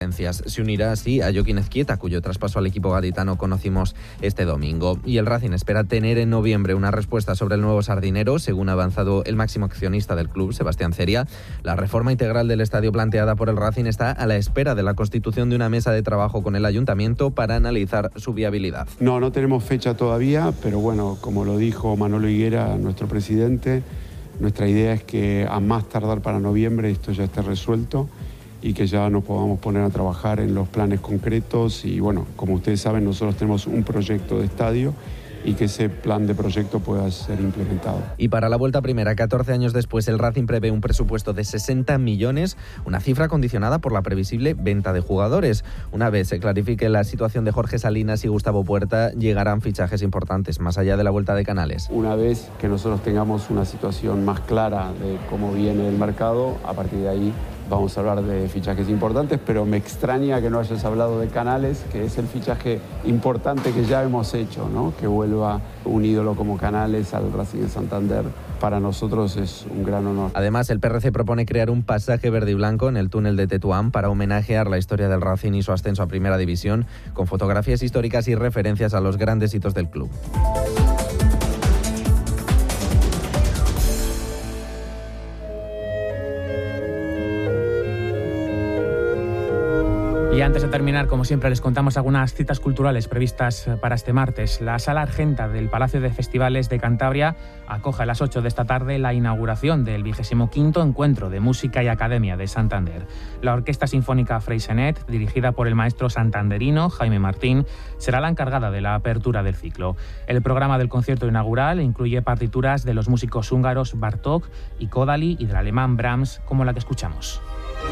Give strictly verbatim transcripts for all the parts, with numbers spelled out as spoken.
transferencias. Se unirá así a Joaquín Ezquieta, cuyo traspaso al equipo gaditano conocimos este domingo. Y el Racing espera tener en noviembre una respuesta sobre el nuevo Sardinero, según ha avanzado el máximo accionista del club, Sebastián Ceria. La reforma integral del estadio planteada por el Racing está a la espera de la constitución de una mesa de trabajo con el ayuntamiento para analizar su viabilidad. No, no tenemos fecha todavía, pero bueno, como lo dijo Manolo Higuera, nuestro presidente, nuestra idea es que a más tardar para noviembre esto ya esté resuelto y que ya nos podamos poner a trabajar en los planes concretos. Y bueno, como ustedes saben, nosotros tenemos un proyecto de estadio y que ese plan de proyecto pueda ser implementado. Y para la vuelta primera, catorce años después, el Racing prevé un presupuesto de sesenta millones, una cifra condicionada por la previsible venta de jugadores. Una vez se clarifique la situación de Jorge Salinas y Gustavo Puerta, llegarán fichajes importantes, más allá de la vuelta de Canales. Una vez que nosotros tengamos una situación más clara de cómo viene el mercado, a partir de ahí vamos a hablar de fichajes importantes, pero me extraña que no hayas hablado de Canales, que es el fichaje importante que ya hemos hecho, ¿no? Que vuelva un ídolo como Canales al Racing de Santander. Para nosotros es un gran honor. Además, el P R C propone crear un pasaje verde y blanco en el túnel de Tetuán para homenajear la historia del Racing y su ascenso a Primera División, con fotografías históricas y referencias a los grandes hitos del club. Y antes de terminar, como siempre, les contamos algunas citas culturales previstas para este martes. La Sala Argenta del Palacio de Festivales de Cantabria acoge a las ocho de esta tarde la inauguración del vigésimo quinto Encuentro de Música y Academia de Santander. La Orquesta Sinfónica Freixenet, dirigida por el maestro santanderino Jaime Martín, será la encargada de la apertura del ciclo. El programa del concierto inaugural incluye partituras de los músicos húngaros Bartók y Kodály y del alemán Brahms, como la que escuchamos.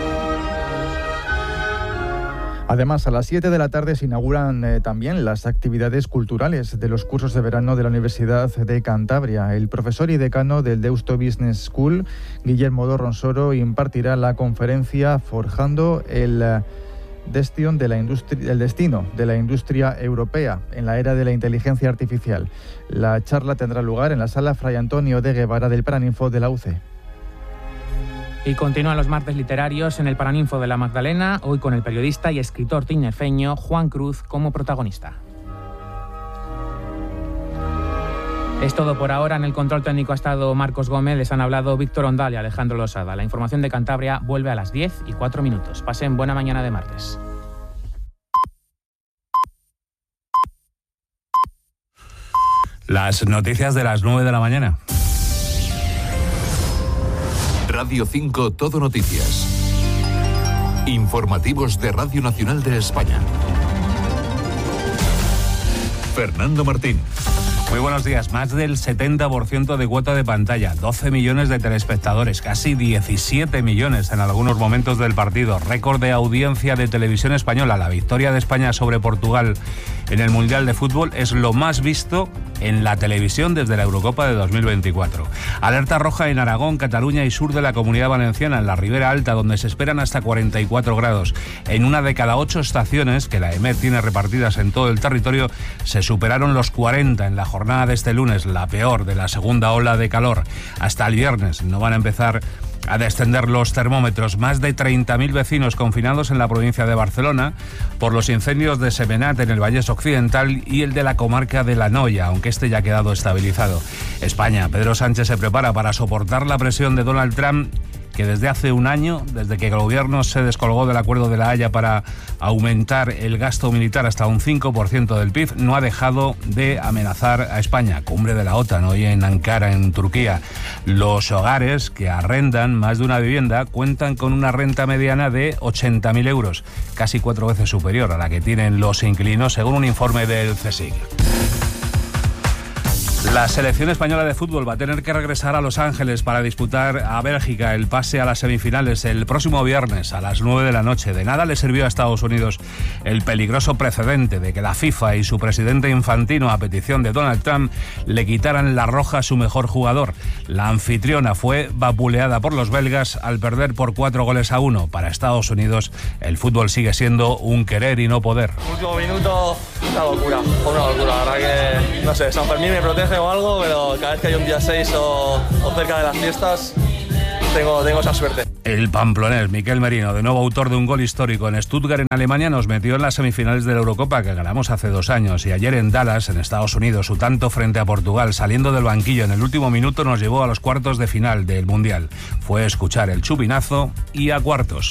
Además, a las siete de la tarde se inauguran eh, también las actividades culturales de los cursos de verano de la Universidad de Cantabria. El profesor y decano del Deusto Business School, Guillermo Dorronsoro, impartirá la conferencia Forjando el eh, Destino de la industria, el destino de la industria europea en la era de la inteligencia artificial. La charla tendrá lugar en la sala Fray Antonio de Guevara del Paraninfo de la U C E. Y continúan los martes literarios en el Paraninfo de la Magdalena, hoy con el periodista y escritor tinerfeño Juan Cruz como protagonista. Es todo por ahora. En el control técnico ha estado Marcos Gómez, les han hablado Víctor Ondal y Alejandro Losada. La información de Cantabria vuelve a las diez y cuatro minutos. Pasen buena mañana de martes. Las noticias de las nueve de la mañana. Radio cinco Todo Noticias. Informativos de Radio Nacional de España. Fernando Martín. Muy buenos días. Más del setenta por ciento de cuota de pantalla, doce millones de telespectadores, casi diecisiete millones en algunos momentos del partido. Récord de audiencia de Televisión Española. La victoria de España sobre Portugal en el Mundial de Fútbol es lo más visto en la televisión desde la Eurocopa de dos mil veinticuatro. Alerta roja en Aragón, Cataluña y sur de la Comunidad Valenciana, en la Ribera Alta, donde se esperan hasta cuarenta y cuatro grados. En una de cada ocho estaciones que la E M E T tiene repartidas en todo el territorio, se superaron los cuarenta en la jornada de este lunes, la peor de la segunda ola de calor. Hasta el viernes no van a empezar a descender los termómetros. Más de treinta mil vecinos confinados en la provincia de Barcelona por los incendios de Semenat en el Vallés Occidental y el de la comarca de La Noya, aunque este ya ha quedado estabilizado. España, Pedro Sánchez se prepara para soportar la presión de Donald Trump, que desde hace un año, desde que el gobierno se descolgó del acuerdo de La Haya para aumentar el gasto militar hasta un cinco por ciento del P I B, no ha dejado de amenazar a España. Cumbre de la OTAN hoy en Ankara, en Turquía. Los hogares que arrendan más de una vivienda cuentan con una renta mediana de ochenta mil euros, casi cuatro veces superior a la que tienen los inquilinos, según un informe del CSIC. La selección española de fútbol va a tener que regresar a Los Ángeles para disputar a Bélgica el pase a las semifinales el próximo viernes a las nueve de la noche. De nada le sirvió a Estados Unidos el peligroso precedente de que la FIFA y su presidente Infantino, a petición de Donald Trump, le quitaran la roja a su mejor jugador. La anfitriona fue vapuleada por los belgas al perder por cuatro goles a uno. Para Estados Unidos, el fútbol sigue siendo un querer y no poder. Último minuto, una locura, una locura. La verdad que, no sé, San Fermín me protege o algo, pero cada vez que hay un día seis o, o cerca de las fiestas tengo, tengo esa suerte. El pamplonés Miquel Merino, de nuevo autor de un gol histórico en Stuttgart, en Alemania, nos metió en las semifinales de la Eurocopa que ganamos hace dos años, y ayer en Dallas, en Estados Unidos, su tanto frente a Portugal, saliendo del banquillo en el último minuto, nos llevó a los cuartos de final del Mundial. Fue escuchar el chupinazo y a cuartos.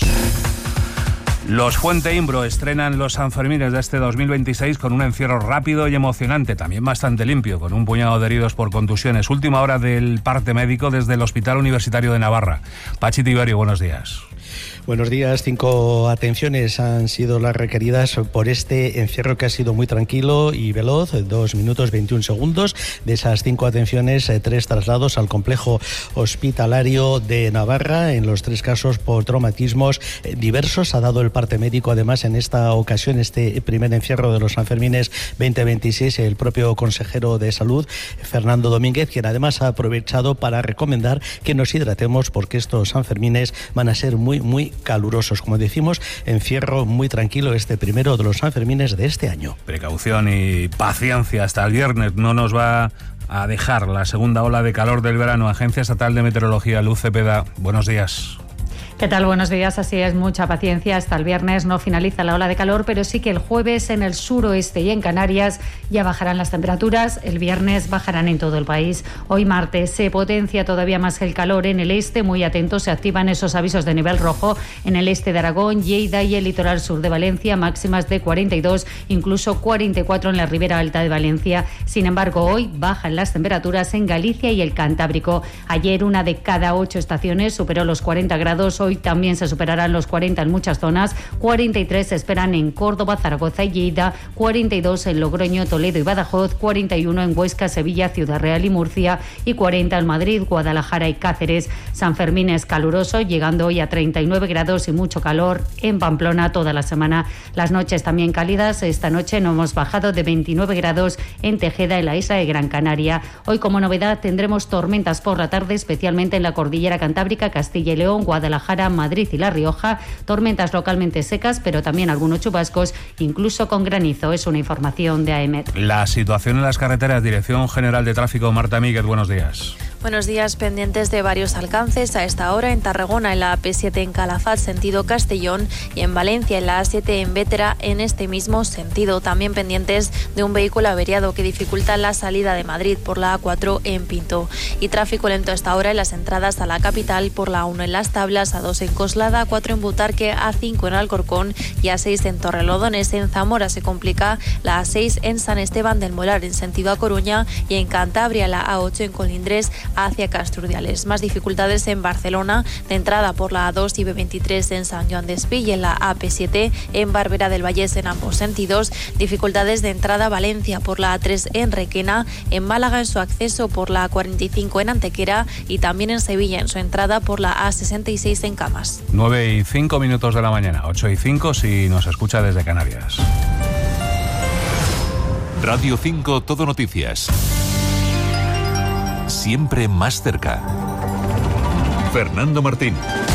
Los Fuente Imbro estrenan los Sanfermines de este dos mil veintiséis con un encierro rápido y emocionante, también bastante limpio, con un puñado de heridos por contusiones. Última hora del parte médico desde el Hospital Universitario de Navarra. Pachi Tiberio, buenos días. Buenos días. Cinco atenciones han sido las requeridas por este encierro que ha sido muy tranquilo y veloz, dos minutos veintiún segundos. De esas cinco atenciones, tres traslados al complejo hospitalario de Navarra, en los tres casos por traumatismos diversos. Ha dado el parte médico, además, en esta ocasión, este primer encierro de los Sanfermines veinte veintiséis, el propio consejero de Salud, Fernando Domínguez, quien además ha aprovechado para recomendar que nos hidratemos porque estos Sanfermines van a ser muy, muy calurosos. Como decimos, encierro muy tranquilo este primero de los Sanfermines de este año. Precaución y paciencia hasta el viernes. No nos va a dejar la segunda ola de calor del verano. Agencia Estatal de Meteorología, Luz Cepeda, buenos días. ¿Qué tal? Buenos días. Así es, mucha paciencia. Hasta el viernes no finaliza la ola de calor, pero sí que el jueves en el suroeste y en Canarias ya bajarán las temperaturas. El viernes bajarán en todo el país. Hoy martes se potencia todavía más el calor en el este. Muy atentos, se activan esos avisos de nivel rojo en el este de Aragón, Lleida y el litoral sur de Valencia, máximas de cuarenta y dos, incluso cuarenta y cuatro en la ribera alta de Valencia. Sin embargo, hoy bajan las temperaturas en Galicia y el Cantábrico. Ayer una de cada ocho estaciones superó los cuarenta grados. Hoy también se superarán los cuarenta en muchas zonas. cuarenta y tres se esperan en Córdoba, Zaragoza y Lleida, cuarenta y dos en Logroño, Toledo y Badajoz, cuarenta y uno en Huesca, Sevilla, Ciudad Real y Murcia y cuarenta en Madrid, Guadalajara y Cáceres. San Fermín es caluroso, llegando hoy a treinta y nueve grados y mucho calor en Pamplona toda la semana. Las noches también cálidas. Esta noche no hemos bajado de veintinueve grados en Tejeda, en la isla de Gran Canaria. Hoy, como novedad, tendremos tormentas por la tarde, especialmente en la cordillera cantábrica, Castilla y León, Guadalajara, Madrid y La Rioja. Tormentas localmente secas, pero también algunos chubascos, incluso con granizo. Es una información de A E M E T. La situación en las carreteras, Dirección General de Tráfico, Marta Míguez, buenos días. Buenos días. Pendientes de varios alcances a esta hora en Tarragona, en la A P siete en Calafat, sentido Castellón, y en Valencia, en la A siete en Bétera, en este mismo sentido. También pendientes de un vehículo averiado que dificulta la salida de Madrid por la A cuatro en Pinto. Y tráfico lento a esta hora en las entradas a la capital por la A uno en Las Tablas, A dos en Coslada, A cuatro en Butarque, A cinco en Alcorcón y A seis en Torrelodones. En Zamora se complica la A seis en San Esteban del Molar en sentido a Coruña, y en Cantabria la A ocho en Colindres hacia Casturdiales. Más dificultades en Barcelona, de entrada por la A dos y B veintitrés en San Joan d'Espí, y en la A P siete en Barberá del Vallés en ambos sentidos. Dificultades de entrada a Valencia por la A tres en Requena, en Málaga en su acceso por la A cuarenta y cinco en Antequera y también en Sevilla en su entrada por la A sesenta y seis en Camas. nueve y cinco minutos de la mañana, ocho y cinco si nos escucha desde Canarias. Radio cinco Todo Noticias. Siempre más cerca. Fernando Martín.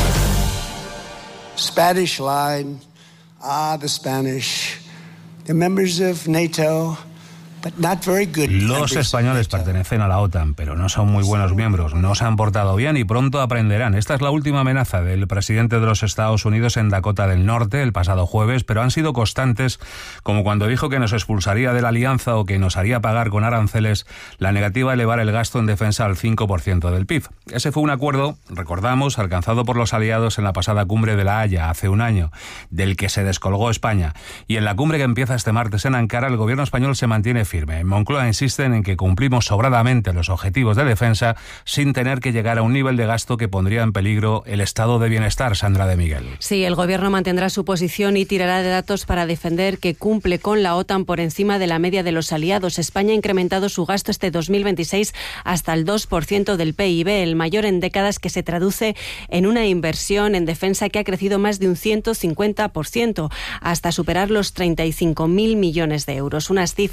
Spanish line. Ah, the Spanish. The members of NATO. Los españoles pertenecen a la OTAN, pero no son muy buenos miembros, no se han portado bien y pronto aprenderán. Esta es la última amenaza del presidente de los Estados Unidos en Dakota del Norte el pasado jueves, pero han sido constantes, como cuando dijo que nos expulsaría de la alianza o que nos haría pagar con aranceles la negativa a elevar el gasto en defensa al cinco por ciento del P I B. Ese fue un acuerdo, recordamos, alcanzado por los aliados en la pasada cumbre de La Haya hace un año, del que se descolgó España. Y en la cumbre que empieza este martes en Ankara, el gobierno español se mantiene firme. En Moncloa insisten en que cumplimos sobradamente los objetivos de defensa sin tener que llegar a un nivel de gasto que pondría en peligro el estado de bienestar. Sandra de Miguel. Sí, el gobierno mantendrá su posición y tirará de datos para defender que cumple con la OTAN por encima de la media de los aliados. España ha incrementado su gasto este dos mil veintiséis hasta el dos por ciento del P I B, el mayor en décadas, que se traduce en una inversión en defensa que ha crecido más de un ciento cincuenta por ciento, hasta superar los treinta y cinco mil millones de euros. Unas cifras en las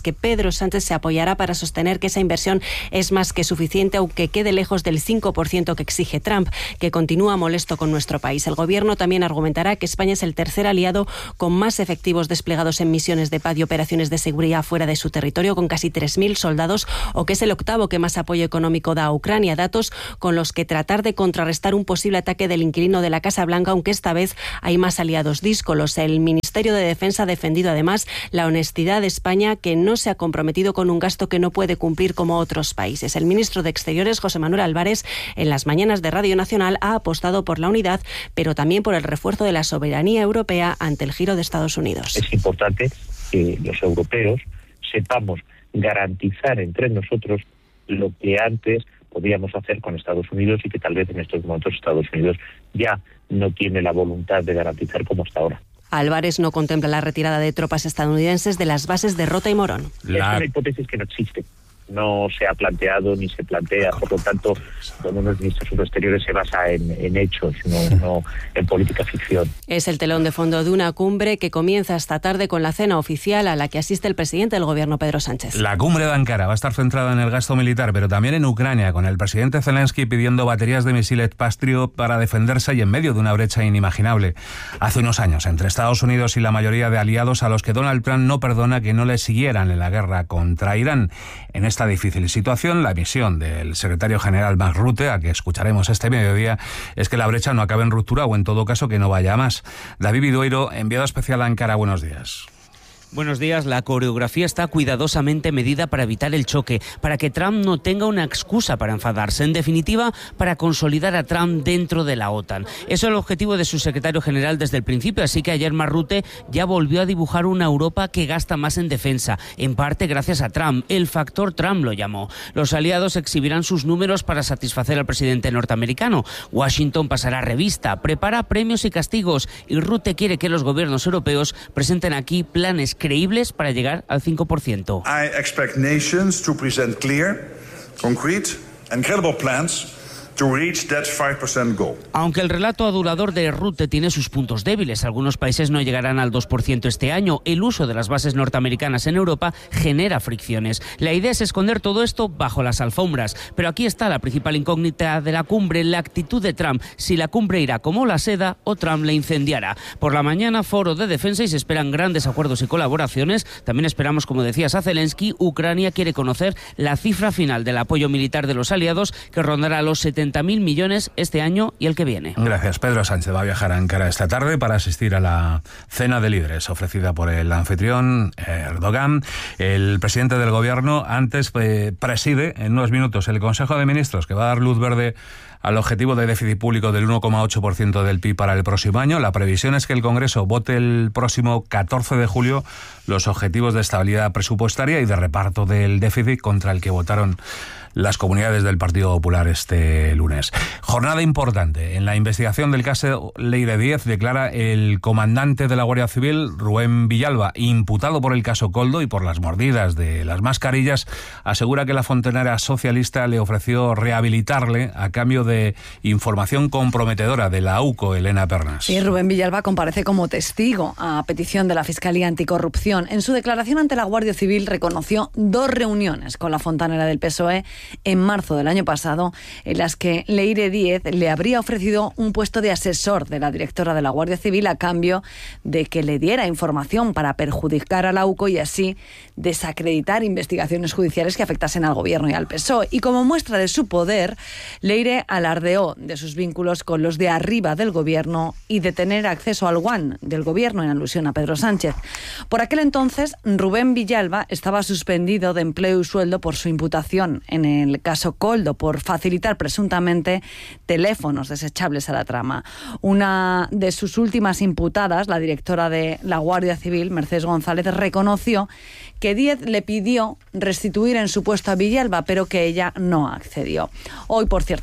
las que Pedro Sánchez se apoyará para sostener que esa inversión es más que suficiente, aunque quede lejos del cinco por ciento que exige Trump, que continúa molesto con nuestro país. El Gobierno también argumentará que España es el tercer aliado con más efectivos desplegados en misiones de paz y operaciones de seguridad fuera de su territorio, con casi tres mil soldados, o que es el octavo que más apoyo económico da a Ucrania, datos con los que tratar de contrarrestar un posible ataque del inquilino de la Casa Blanca, aunque esta vez hay más aliados díscolos. El Ministerio de Defensa ha defendido además la honestidad de España, que no se ha comprometido con un gasto que no puede cumplir como otros países. El ministro de Exteriores, José Manuel Álvarez, en las mañanas de Radio Nacional ha apostado por la unidad, pero también por el refuerzo de la soberanía europea ante el giro de Estados Unidos. Es importante que los europeos sepamos garantizar entre nosotros lo que antes podíamos hacer con Estados Unidos y que tal vez en estos momentos Estados Unidos ya no tiene la voluntad de garantizar como hasta ahora. Álvarez no contempla la retirada de tropas estadounidenses de las bases de Rota y Morón. La... Es una hipótesis que no existe. No se ha planteado ni se plantea, por lo tanto, cuando los ministros de Exteriores se basa en, en hechos, no, no en política ficción. Es el telón de fondo de una cumbre que comienza esta tarde con la cena oficial a la que asiste el presidente del Gobierno, Pedro Sánchez. La cumbre de Ankara va a estar centrada en el gasto militar, pero también en Ucrania, con el presidente Zelensky pidiendo baterías de misiles Patriot para defenderse y en medio de una brecha inimaginable. Hace unos años, entre Estados Unidos y la mayoría de aliados a los que Donald Trump no perdona que no le siguieran en la guerra contra Irán. En esta difícil situación, la misión del secretario general Mark Rutte, a que escucharemos este mediodía, es que la brecha no acabe en ruptura o en todo caso que no vaya a más. David Vidueiro, enviado especial a Ankara, buenos días. Buenos días. La coreografía está cuidadosamente medida para evitar el choque, para que Trump no tenga una excusa para enfadarse. En definitiva, para consolidar a Trump dentro de la OTAN. Eso es el objetivo de su secretario general desde el principio, así que ayer Mark Rutte ya volvió a dibujar una Europa que gasta más en defensa, en parte gracias a Trump. El factor Trump lo llamó. Los aliados exhibirán sus números para satisfacer al presidente norteamericano. Washington pasará revista, prepara premios y castigos, y Rutte quiere que los gobiernos europeos presenten aquí planes creíbles para llegar al cinco por ciento. I expect nations to present clear, concrete and credible plans to reach that five percent goal. Aunque el relato adulador de Rutte tiene sus puntos débiles, algunos países no llegarán al dos por ciento este año. El uso de las bases norteamericanas en Europa genera fricciones. La idea es esconder todo esto bajo las alfombras, pero aquí está la principal incógnita de la cumbre, la actitud de Trump, si la cumbre irá como la seda o Trump la incendiará. Por la mañana, foro de defensa y se esperan grandes acuerdos y colaboraciones. También esperamos, como decías, a Zelensky. Ucrania quiere conocer la cifra final del apoyo militar de los aliados, que rondará los setenta mil millones este año y el que viene. Gracias. Pedro Sánchez va a viajar a Ankara esta tarde para asistir a la cena de líderes ofrecida por el anfitrión Erdogan. El presidente del Gobierno antes eh, preside en unos minutos el Consejo de Ministros, que va a dar luz verde al objetivo de déficit público del uno coma ocho por ciento del P I B para el próximo año. La previsión es que el Congreso vote el próximo catorce de julio los objetivos de estabilidad presupuestaria y de reparto del déficit, contra el que votaron las comunidades del Partido Popular este lunes. Jornada importante. En la investigación del caso Leire Díez, declara el comandante de la Guardia Civil, Rubén Villalba, imputado por el caso Koldo y por las mordidas de las mascarillas. Asegura que la fontanera socialista le ofreció rehabilitarle a cambio de información comprometedora de la U C O, Elena Pernas. Sí, Rubén Villalba comparece como testigo a petición de la Fiscalía Anticorrupción. En su declaración ante la Guardia Civil reconoció dos reuniones con la fontanera del P S O E en marzo del año pasado, en las que Leire Díez le habría ofrecido un puesto de asesor de la directora de la Guardia Civil a cambio de que le diera información para perjudicar a la U C O y así desacreditar investigaciones judiciales que afectasen al Gobierno y al P S O E. Y como muestra de su poder, Leire alardeó de sus vínculos con los de arriba del Gobierno y de tener acceso al One del Gobierno, en alusión a Pedro Sánchez. Por aquel entonces, Rubén Villalba estaba suspendido de empleo y sueldo por su imputación en el caso Koldo, por facilitar presuntamente teléfonos desechables a la trama. Una de sus últimas imputadas, la directora de la Guardia Civil, Mercedes González, reconoció que Díez le pidió restituir en su puesto a Villalba, pero que ella no accedió. Hoy, por cierto, también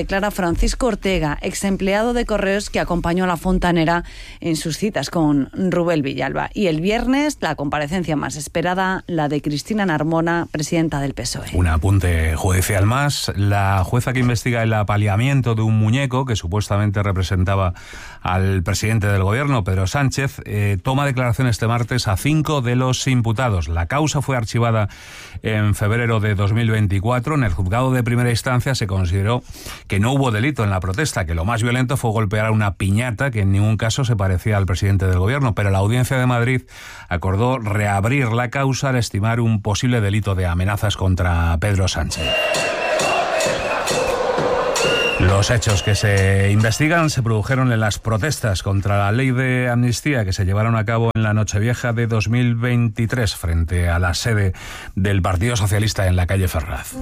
declara Francisco Ortega, ex empleado de Correos que acompañó a la fontanera en sus citas con Rubén Villalba. Y el viernes, la comparecencia más esperada, la de Cristina Narmona, presidenta del P S O E. Un apunte judicial más. La jueza que investiga el apaleamiento de un muñeco que supuestamente representaba al presidente del gobierno, Pedro Sánchez, eh, toma declaración este martes a cinco de los imputados. La causa fue archivada en febrero de dos mil veinticuatro. En el juzgado de primera instancia se consideró que no hubo delito en la protesta, que lo más violento fue golpear una piñata que en ningún caso se parecía al presidente del gobierno, pero la Audiencia de Madrid acordó reabrir la causa al estimar un posible delito de amenazas contra Pedro Sánchez. Los hechos que se investigan se produjeron en las protestas contra la ley de amnistía que se llevaron a cabo en la Nochevieja de dos mil veintitrés frente a la sede del Partido Socialista en la calle Ferraz.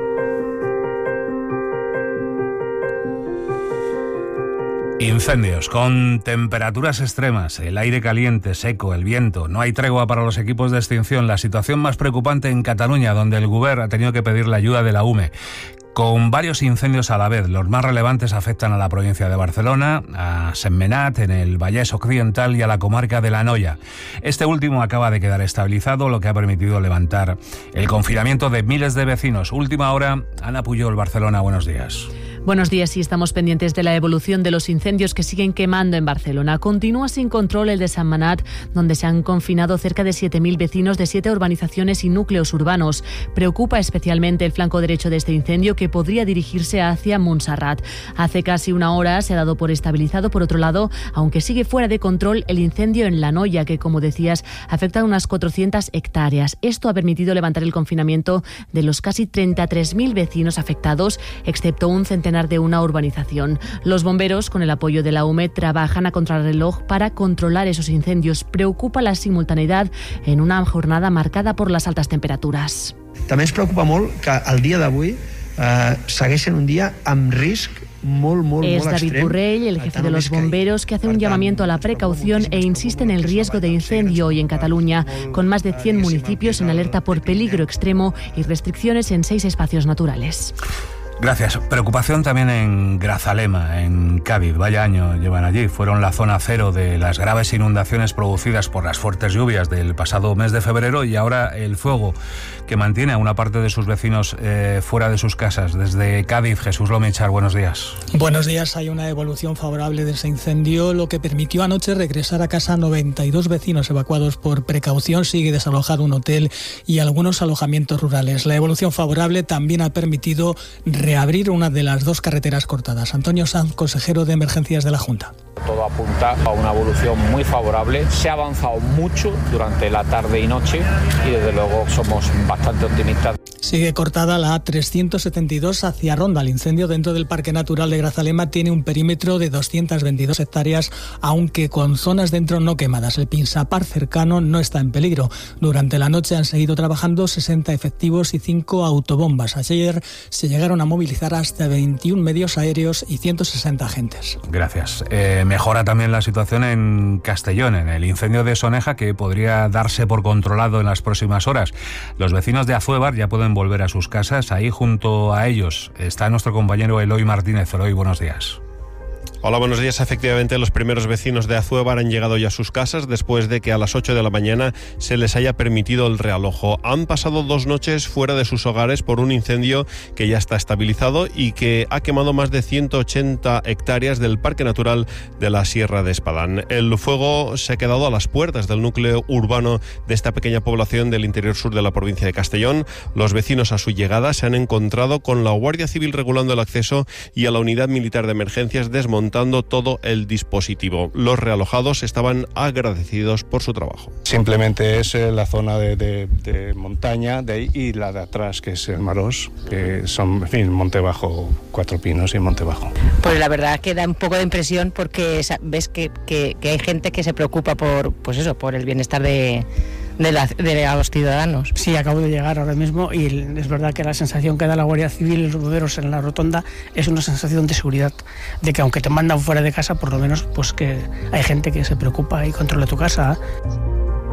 Incendios con temperaturas extremas, el aire caliente, seco, el viento. No hay tregua para los equipos de extinción. La situación más preocupante en Cataluña, donde el Govern ha tenido que pedir la ayuda de la U M E. Con varios incendios a la vez. Los más relevantes afectan a la provincia de Barcelona, a Sentmenat, en el Vallès Occidental y a la comarca de la Noia. Este último acaba de quedar estabilizado, lo que ha permitido levantar el confinamiento de miles de vecinos. Última hora, Ana Puyol, Barcelona, buenos días. Buenos días, y estamos pendientes de la evolución de los incendios que siguen quemando en Barcelona. Continúa sin control el de Sentmenat, donde se han confinado cerca de siete mil vecinos de siete urbanizaciones y núcleos urbanos. Preocupa especialmente el flanco derecho de este incendio, que podría dirigirse hacia Montserrat. Hace casi una hora se ha dado por estabilizado. Por otro lado, aunque sigue fuera de control, el incendio en La Noia, que, como decías, afecta a unas cuatrocientas hectáreas. Esto ha permitido levantar el confinamiento de los casi treinta y tres mil vecinos afectados, excepto un centenar de una urbanización. Los bomberos, con el apoyo de la U M E, trabajan a contrarreloj para controlar esos incendios. Preocupa la simultaneidad en una jornada marcada por las altas temperaturas. També ens preocupa molt que el dia d'avui eh, segueix sent un dia amb risc molt, molt, es molt David extrem. Burrell, el jefe de los bomberos, que hace un llamamiento a la precaución e insiste en el riesgo de incendio hoy en Cataluña, con más de cien municipios en alerta por peligro extremo y restricciones en seis espacios naturales. Gracias. Preocupación también en Grazalema, en Cádiz. Vaya año llevan allí. Fueron la zona cero de las graves inundaciones producidas por las fuertes lluvias del pasado mes de febrero, y ahora el fuego que mantiene a una parte de sus vecinos eh, fuera de sus casas. Desde Cádiz, Jesús Lomichar, buenos días. Buenos días. Hay una evolución favorable de ese incendio, lo que permitió anoche regresar a casa a noventa y dos vecinos evacuados por precaución. Sigue desalojado un hotel y algunos alojamientos rurales. La evolución favorable también ha permitido reabrir una de las dos carreteras cortadas. Antonio Sanz, consejero de Emergencias de la Junta. Todo apunta a una evolución muy favorable. Se ha avanzado mucho durante la tarde y noche y desde luego somos bastante optimistas. Sigue cortada la A trescientos setenta y dos hacia Ronda. El incendio dentro del Parque Natural de Grazalema tiene un perímetro de doscientas veintidós hectáreas, aunque con zonas dentro no quemadas. El Pinsapar cercano no está en peligro. Durante la noche han seguido trabajando sesenta efectivos y cinco autobombas. Ayer se llegaron a movilizar hasta veintiún medios aéreos y ciento sesenta agentes. Gracias. Eh, mejora también la situación en Castellón, en el incendio de Soneja, que podría darse por controlado en las próximas horas. Los vecinos de Azuévar ya pueden volver a sus casas. Ahí junto a ellos está nuestro compañero Eloy Martínez. Eloy, buenos días. Hola, buenos días. Efectivamente, los primeros vecinos de Azuévar han llegado ya a sus casas después de que a las ocho de la mañana se les haya permitido el realojo. Han pasado dos noches fuera de sus hogares por un incendio que ya está estabilizado y que ha quemado más de ciento ochenta hectáreas del Parque Natural de la Sierra de Espadán. El fuego se ha quedado a las puertas del núcleo urbano de esta pequeña población del interior sur de la provincia de Castellón. Los vecinos a su llegada se han encontrado con la Guardia Civil regulando el acceso y a la Unidad Militar de Emergencias desmontando todo el dispositivo. Los realojados estaban agradecidos por su trabajo. Simplemente es la zona de, de, de montaña de ahí, y la de atrás, que es el Marós, que son, en fin, Monte Bajo, Cuatro Pinos y Monte Bajo. Pues la verdad que da un poco de impresión, porque ves que, que, que hay gente que se preocupa por, pues eso, por el bienestar de De, la, de los ciudadanos. Sí, acabo de llegar ahora mismo y es verdad que la sensación que da la Guardia Civil y los bomberos en la rotonda es una sensación de seguridad, de que aunque te mandan fuera de casa, por lo menos pues que hay gente que se preocupa y controla tu casa.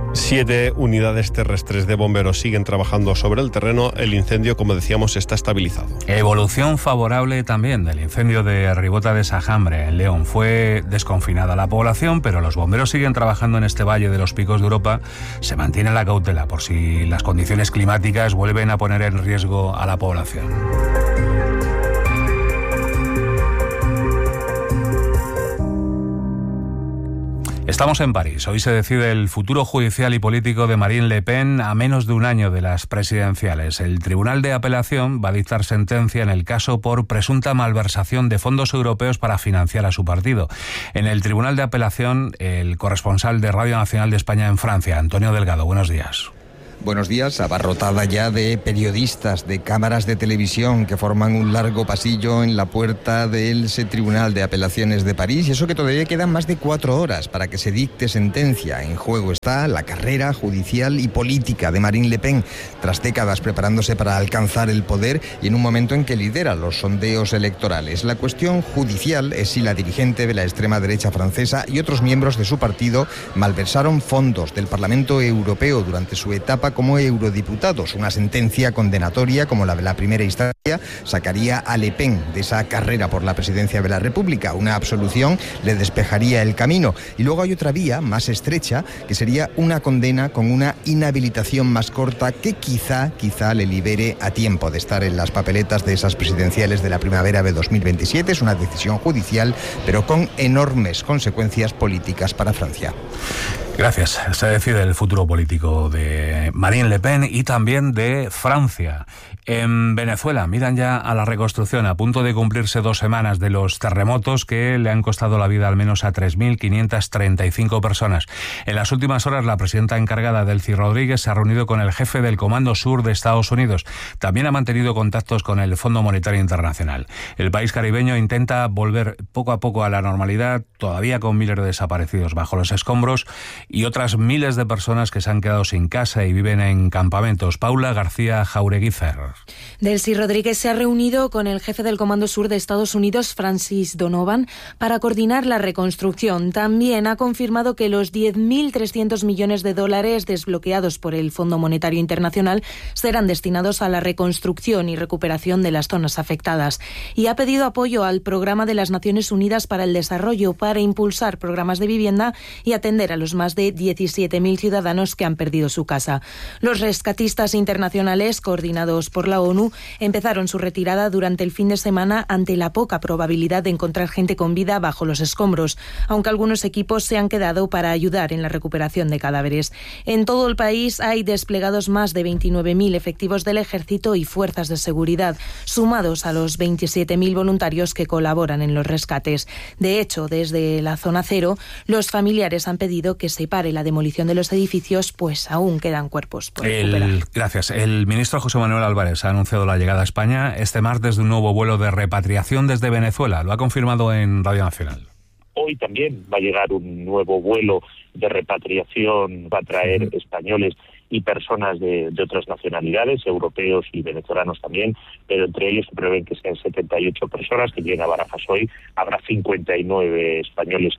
Siete unidades terrestres de bomberos siguen trabajando sobre el terreno. El incendio, como decíamos, está estabilizado. Evolución favorable también del incendio de Ribota de Sajambre, en León. Fue desconfinada la población, pero los bomberos siguen trabajando en este valle de los Picos de Europa. Se mantiene la cautela por si las condiciones climáticas vuelven a poner en riesgo a la población. Estamos en París. Hoy se decide el futuro judicial y político de Marine Le Pen a menos de un año de las presidenciales. El Tribunal de Apelación va a dictar sentencia en el caso por presunta malversación de fondos europeos para financiar a su partido. En el Tribunal de Apelación, el corresponsal de Radio Nacional de España en Francia, Antonio Delgado. Buenos días. Buenos días, abarrotada ya de periodistas, de cámaras de televisión que forman un largo pasillo en la puerta del Tribunal de Apelaciones de París, y eso que todavía quedan más de cuatro horas para que se dicte sentencia. En juego está la carrera judicial y política de Marine Le Pen, tras décadas preparándose para alcanzar el poder y en un momento en que lidera los sondeos electorales. La cuestión judicial es si la dirigente de la extrema derecha francesa y otros miembros de su partido malversaron fondos del Parlamento Europeo durante su etapa como eurodiputados. Una sentencia condenatoria como la de la primera instancia sacaría a Le Pen de esa carrera por la presidencia de la República. Una absolución le despejaría el camino. Y luego hay otra vía más estrecha, que sería una condena con una inhabilitación más corta que quizá, quizá le libere a tiempo de estar en las papeletas de esas presidenciales de la primavera de dos mil veintisiete. Es una decisión judicial, pero con enormes consecuencias políticas para Francia. Gracias. Se decide el futuro político de Marine Le Pen y también de Francia. En Venezuela miran ya a la reconstrucción, a punto de cumplirse dos semanas de los terremotos que le han costado la vida al menos a tres mil quinientas treinta y cinco personas. En las últimas horas, la presidenta encargada, Delcy Rodríguez, se ha reunido con el jefe del Comando Sur de Estados Unidos. También ha mantenido contactos con el Fondo Monetario Internacional. El país caribeño intenta volver poco a poco a la normalidad, todavía con miles de desaparecidos bajo los escombros y otras miles de personas que se han quedado sin casa y viven en campamentos. Paula García Jaureguízar. Delcy Rodríguez se ha reunido con el jefe del Comando Sur de Estados Unidos, Francis Donovan, para coordinar la reconstrucción. También ha confirmado que los diez mil trescientos millones de dólares desbloqueados por el Fondo Monetario Internacional serán destinados a la reconstrucción y recuperación de las zonas afectadas. Y ha pedido apoyo al Programa de las Naciones Unidas para el Desarrollo para impulsar programas de vivienda y atender a los más de diecisiete mil ciudadanos que han perdido su casa. Los rescatistas internacionales, coordinados por la ONU, empezaron su retirada durante el fin de semana ante la poca probabilidad de encontrar gente con vida bajo los escombros, aunque algunos equipos se han quedado para ayudar en la recuperación de cadáveres. En todo el país hay desplegados más de veintinueve mil efectivos del Ejército y fuerzas de seguridad, sumados a los veintisiete mil voluntarios que colaboran en los rescates. De hecho, desde la zona cero, los familiares han pedido que se pare la demolición de los edificios, pues aún quedan cuerpos por recuperar. El, gracias. El ministro José Manuel Álvarez ha anunciado la llegada a España este martes de un nuevo vuelo de repatriación desde Venezuela. Lo ha confirmado en Radio Nacional. Hoy también va a llegar un nuevo vuelo de repatriación, va a traer uh-huh. españoles y personas de, de otras nacionalidades, europeos y venezolanos también, pero entre ellos se prevén que sean setenta y ocho personas que lleguen a Barajas hoy. Habrá cincuenta y nueve españoles.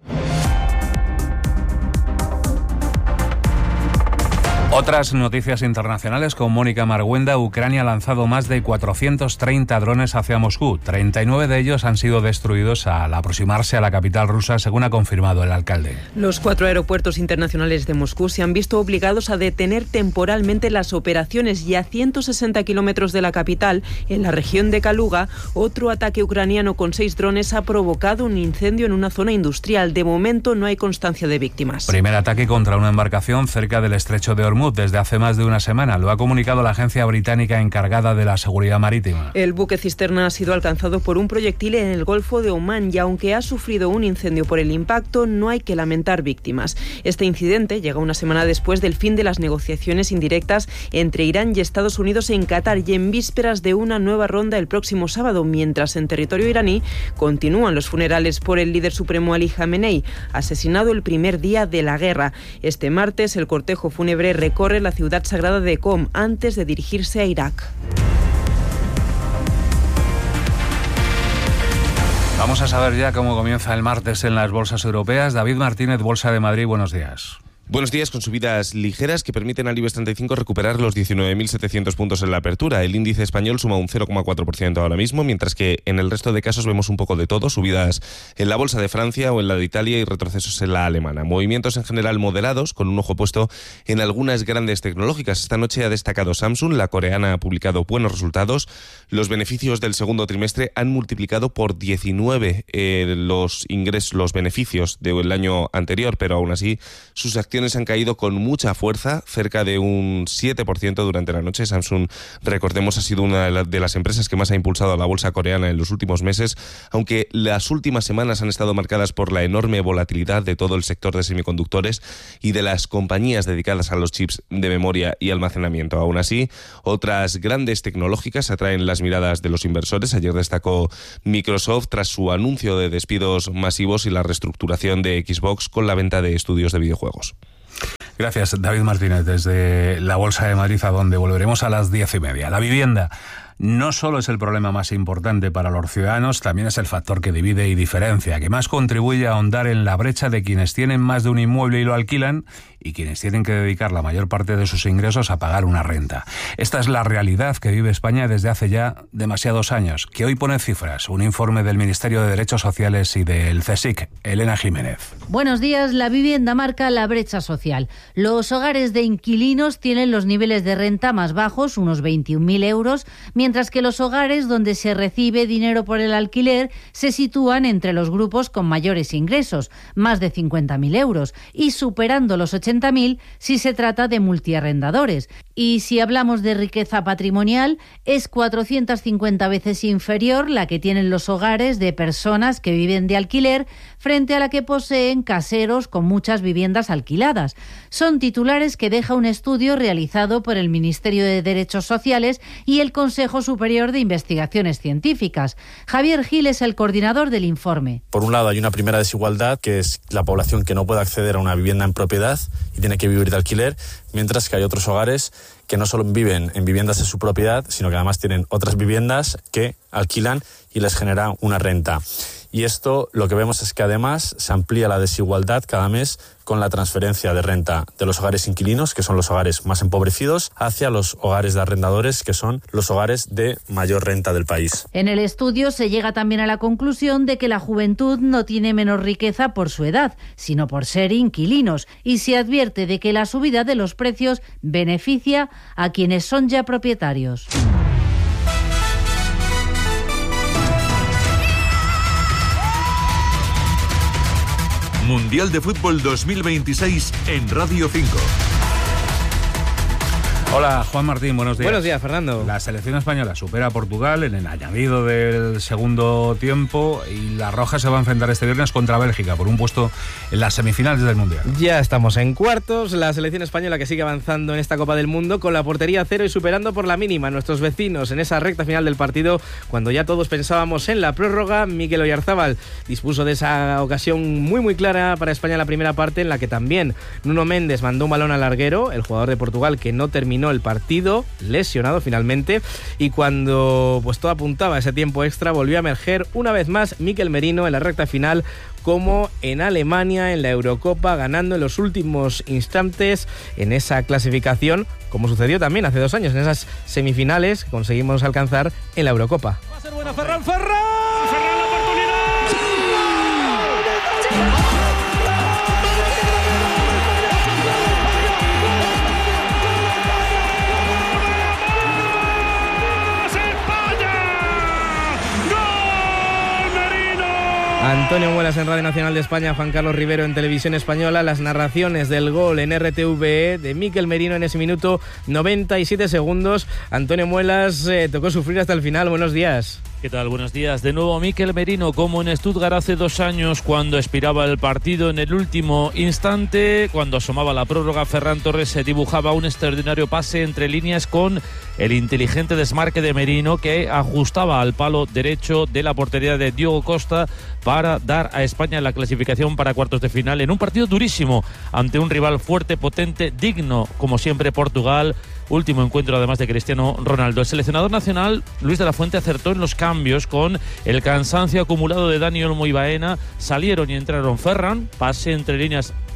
Otras noticias internacionales con Mónica Marguenda. Ucrania ha lanzado más de cuatrocientos treinta drones hacia Moscú. treinta y nueve de ellos han sido destruidos al aproximarse a la capital rusa, según ha confirmado el alcalde. Los cuatro aeropuertos internacionales de Moscú se han visto obligados a detener temporalmente las operaciones y a ciento sesenta kilómetros de la capital, en la región de Kaluga, otro ataque ucraniano con seis drones ha provocado un incendio en una zona industrial. De momento no hay constancia de víctimas. Primer ataque contra una embarcación cerca del estrecho de Hormuz desde hace más de una semana. Lo ha comunicado la agencia británica encargada de la seguridad marítima. El buque cisterna ha sido alcanzado por un proyectil en el Golfo de Omán y aunque ha sufrido un incendio por el impacto, no hay que lamentar víctimas. Este incidente llega una semana después del fin de las negociaciones indirectas entre Irán y Estados Unidos en Qatar y en vísperas de una nueva ronda el próximo sábado, mientras en territorio iraní continúan los funerales por el líder supremo Ali Jamenei, asesinado el primer día de la guerra. Este martes el cortejo fúnebre recorre la ciudad sagrada de Qom antes de dirigirse a Irak. Vamos a saber ya cómo comienza el martes en las bolsas europeas. David Martínez, Bolsa de Madrid, buenos días. Buenos días, con subidas ligeras que permiten al IBEX treinta y cinco recuperar los diecinueve mil setecientos puntos en la apertura. El índice español suma un cero coma cuatro por ciento ahora mismo, mientras que en el resto de casos vemos un poco de todo, subidas en la bolsa de Francia o en la de Italia y retrocesos en la alemana. Movimientos en general moderados, con un ojo puesto en algunas grandes tecnológicas. Esta noche ha destacado Samsung, la coreana ha publicado buenos resultados. Los beneficios del segundo trimestre han multiplicado por diecinueve eh, los ingresos, los beneficios del año anterior, pero aún así sus acciones han caído con mucha fuerza, cerca de un siete por ciento durante la noche. Samsung, recordemos, ha sido una de las empresas que más ha impulsado a la bolsa coreana en los últimos meses, aunque las últimas semanas han estado marcadas por la enorme volatilidad de todo el sector de semiconductores y de las compañías dedicadas a los chips de memoria y almacenamiento. Aún así, otras grandes tecnológicas atraen las miradas de los inversores. Ayer destacó Microsoft tras su anuncio de despidos masivos y la reestructuración de Xbox con la venta de estudios de videojuegos. Gracias, David Martínez, desde la Bolsa de Madrid, a donde volveremos a las diez y media. La vivienda no solo es el problema más importante para los ciudadanos, también es el factor que divide y diferencia, que más contribuye a ahondar en la brecha de quienes tienen más de un inmueble y lo alquilan y quienes tienen que dedicar la mayor parte de sus ingresos a pagar una renta. Esta es la realidad que vive España desde hace ya demasiados años, que hoy pone cifras. Un informe del Ministerio de Derechos Sociales y del CSIC. Elena Jiménez. Buenos días. La vivienda marca la brecha social. Los hogares de inquilinos tienen los niveles de renta más bajos, unos veintiún mil euros, mientras que los hogares donde se recibe dinero por el alquiler se sitúan entre los grupos con mayores ingresos, más de cincuenta mil euros, y superando los ochenta mil si se trata de multiarrendadores. Y si hablamos de riqueza patrimonial, es cuatrocientas cincuenta veces inferior la que tienen los hogares de personas que viven de alquiler frente a la que poseen caseros con muchas viviendas alquiladas. Son titulares que deja un estudio realizado por el Ministerio de Derechos Sociales y el Consejo Superior de Investigaciones Científicas. Javier Gil es el coordinador del informe. Por un lado, hay una primera desigualdad, que es la población que no puede acceder a una vivienda en propiedad y tiene que vivir de alquiler, mientras que hay otros hogares que no solo viven en viviendas de su propiedad, sino que además tienen otras viviendas que alquilan y les genera una renta. Y esto lo que vemos es que además se amplía la desigualdad cada mes con la transferencia de renta de los hogares inquilinos, que son los hogares más empobrecidos, hacia los hogares de arrendadores, que son los hogares de mayor renta del país. En el estudio se llega también a la conclusión de que la juventud no tiene menos riqueza por su edad, sino por ser inquilinos, y se advierte de que la subida de los precios beneficia a quienes son ya propietarios. Mundial de Fútbol dos mil veintiséis en Radio cinco. Hola, Juan Martín, buenos días. Buenos días, Fernando. La selección española supera a Portugal en el añadido del segundo tiempo y la Roja se va a enfrentar este viernes contra Bélgica por un puesto en las semifinales del Mundial. Ya estamos en cuartos, la selección española que sigue avanzando en esta Copa del Mundo con la portería cero y superando por la mínima a nuestros vecinos en esa recta final del partido, cuando ya todos pensábamos en la prórroga. Mikel Oyarzábal dispuso de esa ocasión muy muy clara para España en la primera parte, en la que también Nuno Méndez mandó un balón al larguero, el jugador de Portugal que no terminó el partido, lesionado finalmente, y cuando pues todo apuntaba a ese tiempo extra, volvió a emerger una vez más Mikel Merino en la recta final, como en Alemania en la Eurocopa, ganando en los últimos instantes en esa clasificación, como sucedió también hace dos años en esas semifinales que conseguimos alcanzar en la Eurocopa. Va a ser buena Ferran, Ferran, Ferran, la oportunidad. ¡Sí! Antonio Muelas en Radio Nacional de España, Juan Carlos Rivero en Televisión Española, las narraciones del gol en R T V E de Mikel Merino en ese minuto noventa y siete segundos. Antonio Muelas eh, tocó sufrir hasta el final. Buenos días. ¿Qué tal? Buenos días. De nuevo Mikel Merino, como en Stuttgart hace dos años, cuando expiraba el partido en el último instante, cuando asomaba la prórroga, Ferran Torres se dibujaba un extraordinario pase entre líneas con el inteligente desmarque de Merino, que ajustaba al palo derecho de la portería de Diogo Costa para dar a España la clasificación para cuartos de final en un partido durísimo ante un rival fuerte, potente, digno, como siempre, Portugal. Último encuentro además de Cristiano Ronaldo. El seleccionador nacional, Luis de la Fuente, acertó en los cambios con el cansancio acumulado de Dani Olmo y Baena. Salieron y entraron Ferran, pase entre líneas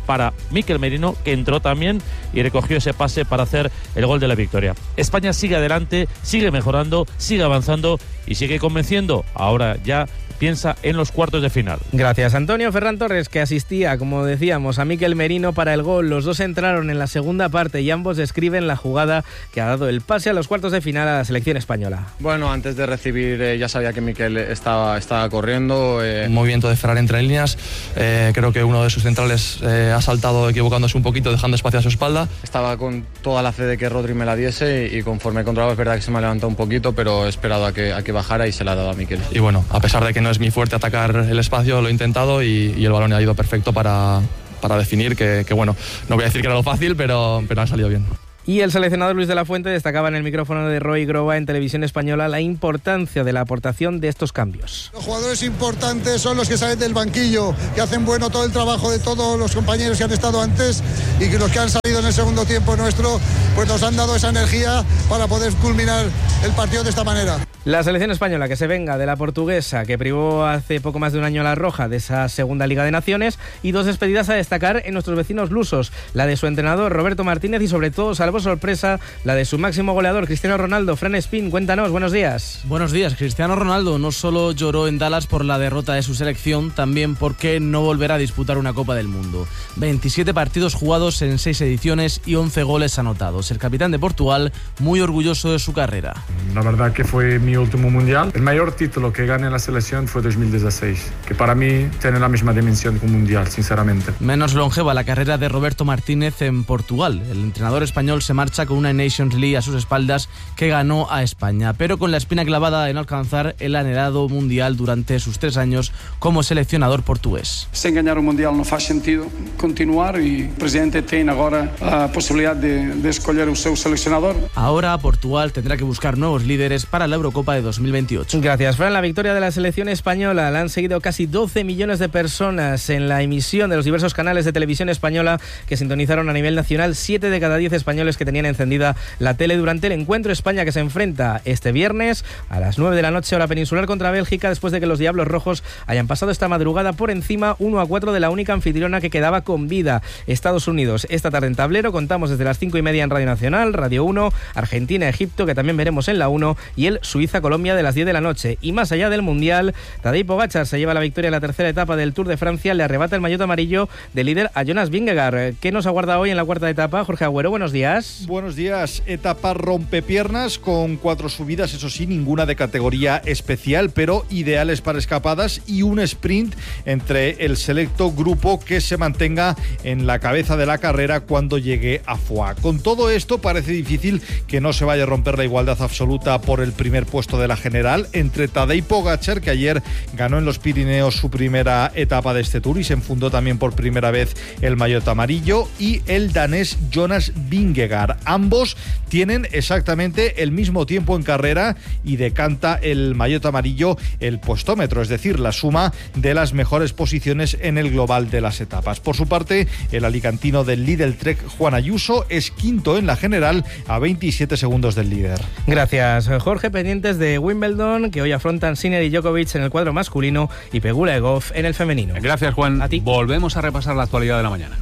para Mikel Merino, que entró también y recogió ese pase para hacer el gol de la victoria. España sigue adelante, sigue mejorando, sigue avanzando y sigue convenciendo. Ahora ya piensa en los cuartos de final. Gracias, Antonio. Ferran Torres, que asistía, como decíamos, a Mikel Merino para el gol. Los dos entraron en la segunda parte y ambos describen la jugada que ha dado el pase a los cuartos de final a la selección española. Bueno, antes de recibir eh, ya sabía que Mikel estaba, estaba corriendo. Eh... Un movimiento de Ferran entre líneas. Eh, creo que uno de sus centrales eh, ha saltado equivocándose un poquito, dejando espacio a su espalda. Estaba con toda la fe de que Rodri me la diese y, y conforme he controlado es verdad que se me ha levantado un poquito, pero he esperado a que, a que bajara y se la ha dado a Mikel. Y bueno, a pesar de que no es mi fuerte atacar el espacio, lo he intentado y, y el balón ha ido perfecto para, para definir, que, que bueno, no voy a decir que era lo fácil, pero, pero ha salido bien. Y el seleccionador Luis de la Fuente destacaba en el micrófono de Roy Groba en Televisión Española la importancia de la aportación de estos cambios. Los jugadores importantes son los que salen del banquillo, que hacen bueno todo el trabajo de todos los compañeros que han estado antes y que los que han salido en el segundo tiempo nuestro, pues nos han dado esa energía para poder culminar el partido de esta manera. La selección española que se venga de la portuguesa, que privó hace poco más de un año a la Roja de esa segunda Liga de Naciones, y dos despedidas a destacar en nuestros vecinos lusos, la de su entrenador Roberto Martínez y sobre todo, salvo sorpresa, la de su máximo goleador Cristiano Ronaldo. Fran Espín, cuéntanos, buenos días. Buenos días. Cristiano Ronaldo no solo lloró en Dallas por la derrota de su selección, también porque no volverá a disputar una Copa del Mundo. veintisiete partidos jugados en seis ediciones y once goles anotados. El capitán de Portugal muy orgulloso de su carrera. La verdad que fue mi último mundial. El mayor título que gané en la selección fue dos mil dieciséis, que para mí tiene la misma dimensión que un mundial, sinceramente. Menos longeva la carrera de Roberto Martínez en Portugal. El entrenador español se marcha con una Nations League a sus espaldas que ganó a España, pero con la espina clavada en alcanzar el anhelado mundial durante sus tres años como seleccionador portugués. Sem ganhar o mundial não faz sentido continuar e o presidente tem agora a posibilidad de, de escolher o seu seleccionador. Ahora Portugal tendrá que buscar nuevos líderes para la Eurocopa de dos mil veintiocho. Gracias, Fran. La victoria de la selección española la han seguido casi doce millones de personas en la emisión de los diversos canales de televisión española que sintonizaron a nivel nacional. siete de cada diez españoles que tenían encendida la tele durante el encuentro. España que se enfrenta este viernes a las nueve de la noche hora peninsular contra Bélgica, después de que los Diablos Rojos hayan pasado esta madrugada por encima uno a cuatro de la única anfitriona que quedaba con vida, Estados Unidos. Esta tarde en tablero contamos desde las cinco y media en Radio Nacional, Radio uno, Argentina-Egipto, que también veremos en la uno, y el Suiza-Colombia de las diez de la noche. Y más allá del Mundial, Tadej Pogačar se lleva la victoria en la tercera etapa del Tour de Francia, le arrebata el maillot amarillo de líder a Jonas Vingegaard. ¿Qué nos aguarda hoy en la cuarta etapa? Jorge Agüero, buenos días. Buenos días. Etapa rompepiernas con cuatro subidas, eso sí, ninguna de categoría especial, pero ideales para escapadas, y un sprint entre el selecto grupo que se mantenga en la cabeza de la carrera cuando llegue a Foix. Con todo esto parece difícil que no se vaya a romper la igualdad absoluta por el primer puesto de la general entre Tadej Pogačar, que ayer ganó en los Pirineos su primera etapa de este Tour y se enfundó también por primera vez el maillot amarillo, y el danés Jonas Vingegaard. Ambos tienen exactamente el mismo tiempo en carrera y decanta el maillot amarillo el puestómetro, es decir, la suma de las mejores posiciones en el global de las etapas. Por su parte, el alicantino del Lidl Trek, Juan Ayuso, es quinto en la general a veintisiete segundos del líder. Gracias, Jorge. Pendientes de Wimbledon, que hoy afrontan Sinner y Djokovic en el cuadro masculino y Pegula y Goff en el femenino. Gracias, Juan. A ti. Volvemos a repasar la actualidad de la mañana.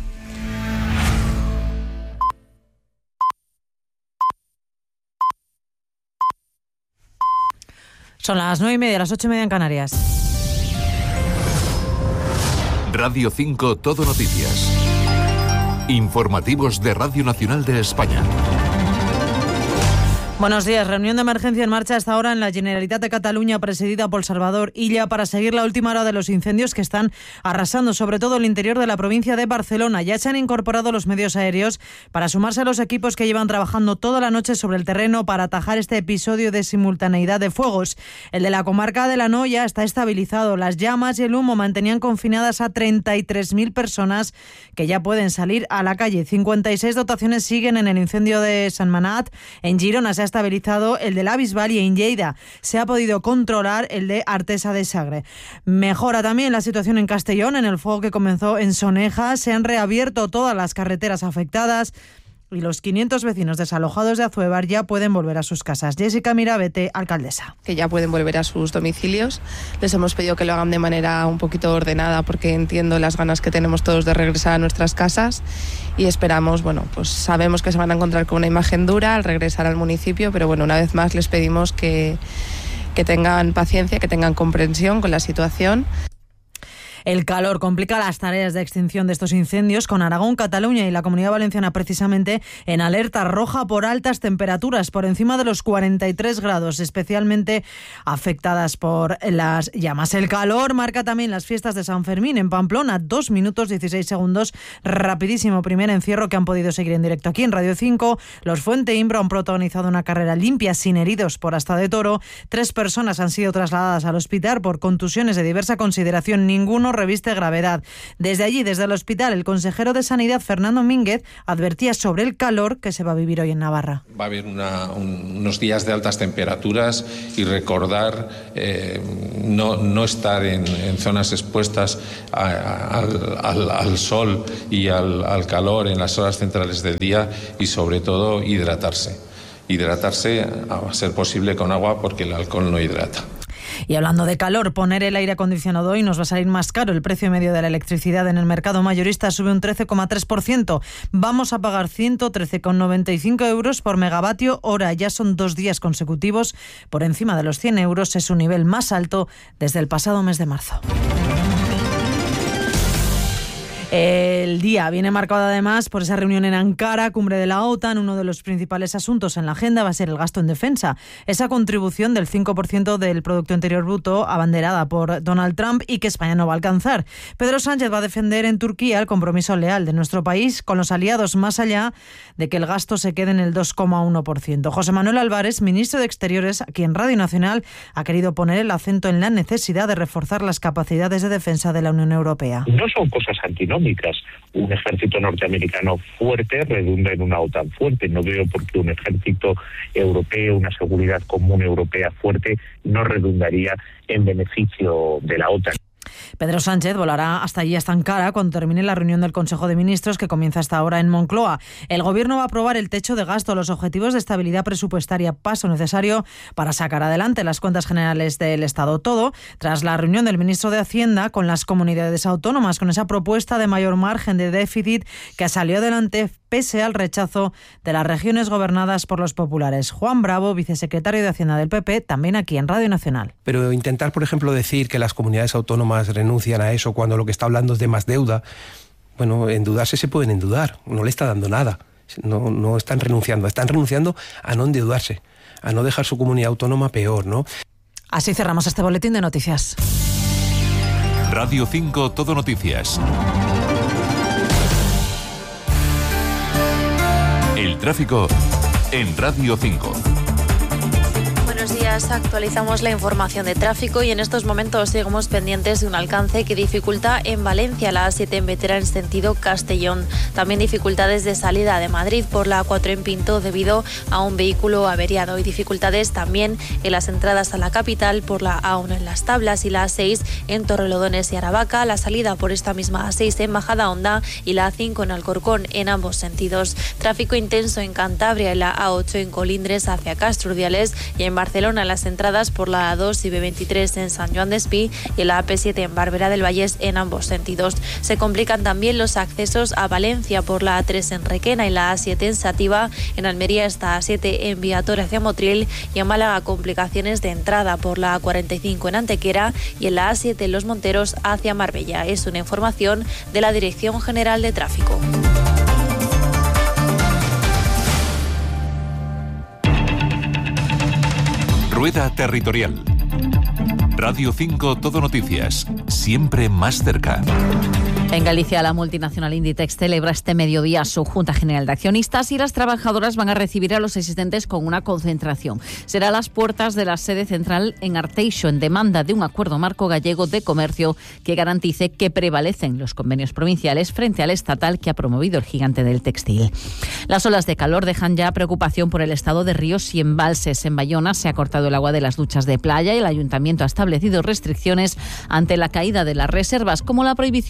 Son las nueve y media, las ocho y media en Canarias. Radio cinco Todo Noticias. Informativos de Radio Nacional de España. Buenos días. Reunión de emergencia en marcha hasta ahora en la Generalitat de Cataluña, presidida por Salvador Illa, para seguir la última hora de los incendios que están arrasando sobre todo el interior de la provincia de Barcelona. Ya se han incorporado los medios aéreos para sumarse a los equipos que llevan trabajando toda la noche sobre el terreno para atajar este episodio de simultaneidad de fuegos. El de la comarca de la Noya está estabilizado. Las llamas y el humo mantenían confinadas a treinta y tres mil personas que ya pueden salir a la calle. cincuenta y seis dotaciones siguen en el incendio de San Manat. En Girona se ha estabilizado el de la Bisbal, y en Lleida se ha podido controlar el de Artesa de Sagre. Mejora también la situación en Castellón. En el fuego que comenzó en Soneja se han reabierto todas las carreteras afectadas. y los quinientos vecinos desalojados de Azuebar ya pueden volver a sus casas. Jessica Mirabete, alcaldesa. Que ya pueden volver a sus domicilios. Les hemos pedido que lo hagan de manera un poquito ordenada porque entiendo las ganas que tenemos todos de regresar a nuestras casas y esperamos, bueno, pues sabemos que se van a encontrar con una imagen dura al regresar al municipio, pero bueno, una vez más les pedimos que, que tengan paciencia, que tengan comprensión con la situación. El calor complica las tareas de extinción de estos incendios, con Aragón, Cataluña y la Comunidad Valenciana precisamente en alerta roja por altas temperaturas, por encima de los cuarenta y tres grados, especialmente afectadas por las llamas. El calor marca también las fiestas de San Fermín en Pamplona, dos minutos dieciséis segundos, rapidísimo primer encierro que han podido seguir en directo aquí en Radio cinco. Los Fuente Imbro han protagonizado una carrera limpia sin heridos por asta de toro. Tres personas han sido trasladadas al hospital por contusiones de diversa consideración, ninguno reviste gravedad. Desde allí, desde el hospital, el consejero de Sanidad, Fernando Mínguez, advertía sobre el calor que se va a vivir hoy en Navarra. Va a haber una, un, unos días de altas temperaturas y recordar eh, no, no estar en, en zonas expuestas a, a, al, al, al sol y al, al calor en las horas centrales del día y sobre todo hidratarse. Hidratarse a ser posible con agua porque el alcohol no hidrata. Y hablando de calor, poner el aire acondicionado hoy nos va a salir más caro. El precio medio de la electricidad en el mercado mayorista sube un trece coma tres por ciento. Vamos a pagar ciento trece coma noventa y cinco euros por megavatio hora. Ya son dos días consecutivos por encima de los cien euros. Es su nivel más alto desde el pasado mes de marzo. El día viene marcado además por esa reunión en Ankara, cumbre de la OTAN. Uno de los principales asuntos en la agenda va a ser el gasto en defensa. Esa contribución del cinco por ciento del Producto Interior Bruto abanderada por Donald Trump y que España no va a alcanzar. Pedro Sánchez va a defender en Turquía el compromiso leal de nuestro país con los aliados más allá de que el gasto se quede en el dos coma uno por ciento. José Manuel Álvarez, ministro de Exteriores, aquí en Radio Nacional, ha querido poner el acento en la necesidad de reforzar las capacidades de defensa de la Unión Europea. No son cosas antinómicas. Un ejército norteamericano fuerte redunda en una OTAN fuerte. No veo por qué un ejército europeo, una seguridad común europea fuerte, no redundaría en beneficio de la OTAN. Pedro Sánchez volará hasta allí, hasta Ankara, cuando termine la reunión del Consejo de Ministros que comienza hasta ahora en Moncloa. El Gobierno va a aprobar el techo de gasto, los objetivos de estabilidad presupuestaria, paso necesario para sacar adelante las cuentas generales del Estado. Todo tras la reunión del ministro de Hacienda con las comunidades autónomas, con esa propuesta de mayor margen de déficit que salió adelante pese al rechazo de las regiones gobernadas por los populares. Juan Bravo, vicesecretario de Hacienda del P P, también aquí en Radio Nacional. Pero intentar, por ejemplo, decir que las comunidades autónomas renuncian a eso cuando lo que está hablando es de más deuda, bueno, endeudarse se pueden endeudar, no le está dando nada, no, no están renunciando, están renunciando a no endeudarse, a no dejar su comunidad autónoma peor, ¿no? Así cerramos este boletín de noticias. Radio cinco Todo Noticias. El tráfico en Radio cinco. Buenos días, actualizamos la información de tráfico y en estos momentos seguimos pendientes de un alcance que dificulta en Valencia la A siete en Bétera en sentido Castellón. También dificultades de salida de Madrid por la A cuatro en Pinto debido a un vehículo averiado y dificultades también en las entradas a la capital por la A uno en Las Tablas y la A seis en Torrelodones y Aravaca, la salida por esta misma A seis en Majadahonda y la A cinco en Alcorcón en ambos sentidos. Tráfico intenso en Cantabria en la A ocho en Colindres hacia Castro Urdiales y en Barcelona las entradas por la A dos y B veintitrés en San Joan Despí y la A P siete en Barberá del Vallés en ambos sentidos. Se complican también los accesos a Valencia por la A tres en Requena y la A siete en Sativa. En Almería está A siete en Viator hacia Motril y en Málaga complicaciones de entrada por la A cuarenta y cinco en Antequera y en la A siete en Los Monteros hacia Marbella. Es una información de la Dirección General de Tráfico. Rueda Territorial. Radio cinco Todo Noticias. Siempre más cerca. En Galicia, la multinacional Inditex celebra este mediodía su Junta General de Accionistas y las trabajadoras van a recibir a los asistentes con una concentración. Será a las puertas de la sede central en Arteixo, en demanda de un acuerdo marco gallego de comercio que garantice que prevalecen los convenios provinciales frente al estatal que ha promovido el gigante del textil. Las olas de calor dejan ya preocupación por el estado de ríos y embalses. En Bayona se ha cortado el agua de las duchas de playa y el ayuntamiento ha establecido restricciones ante la caída de las reservas, como la prohibición de llenar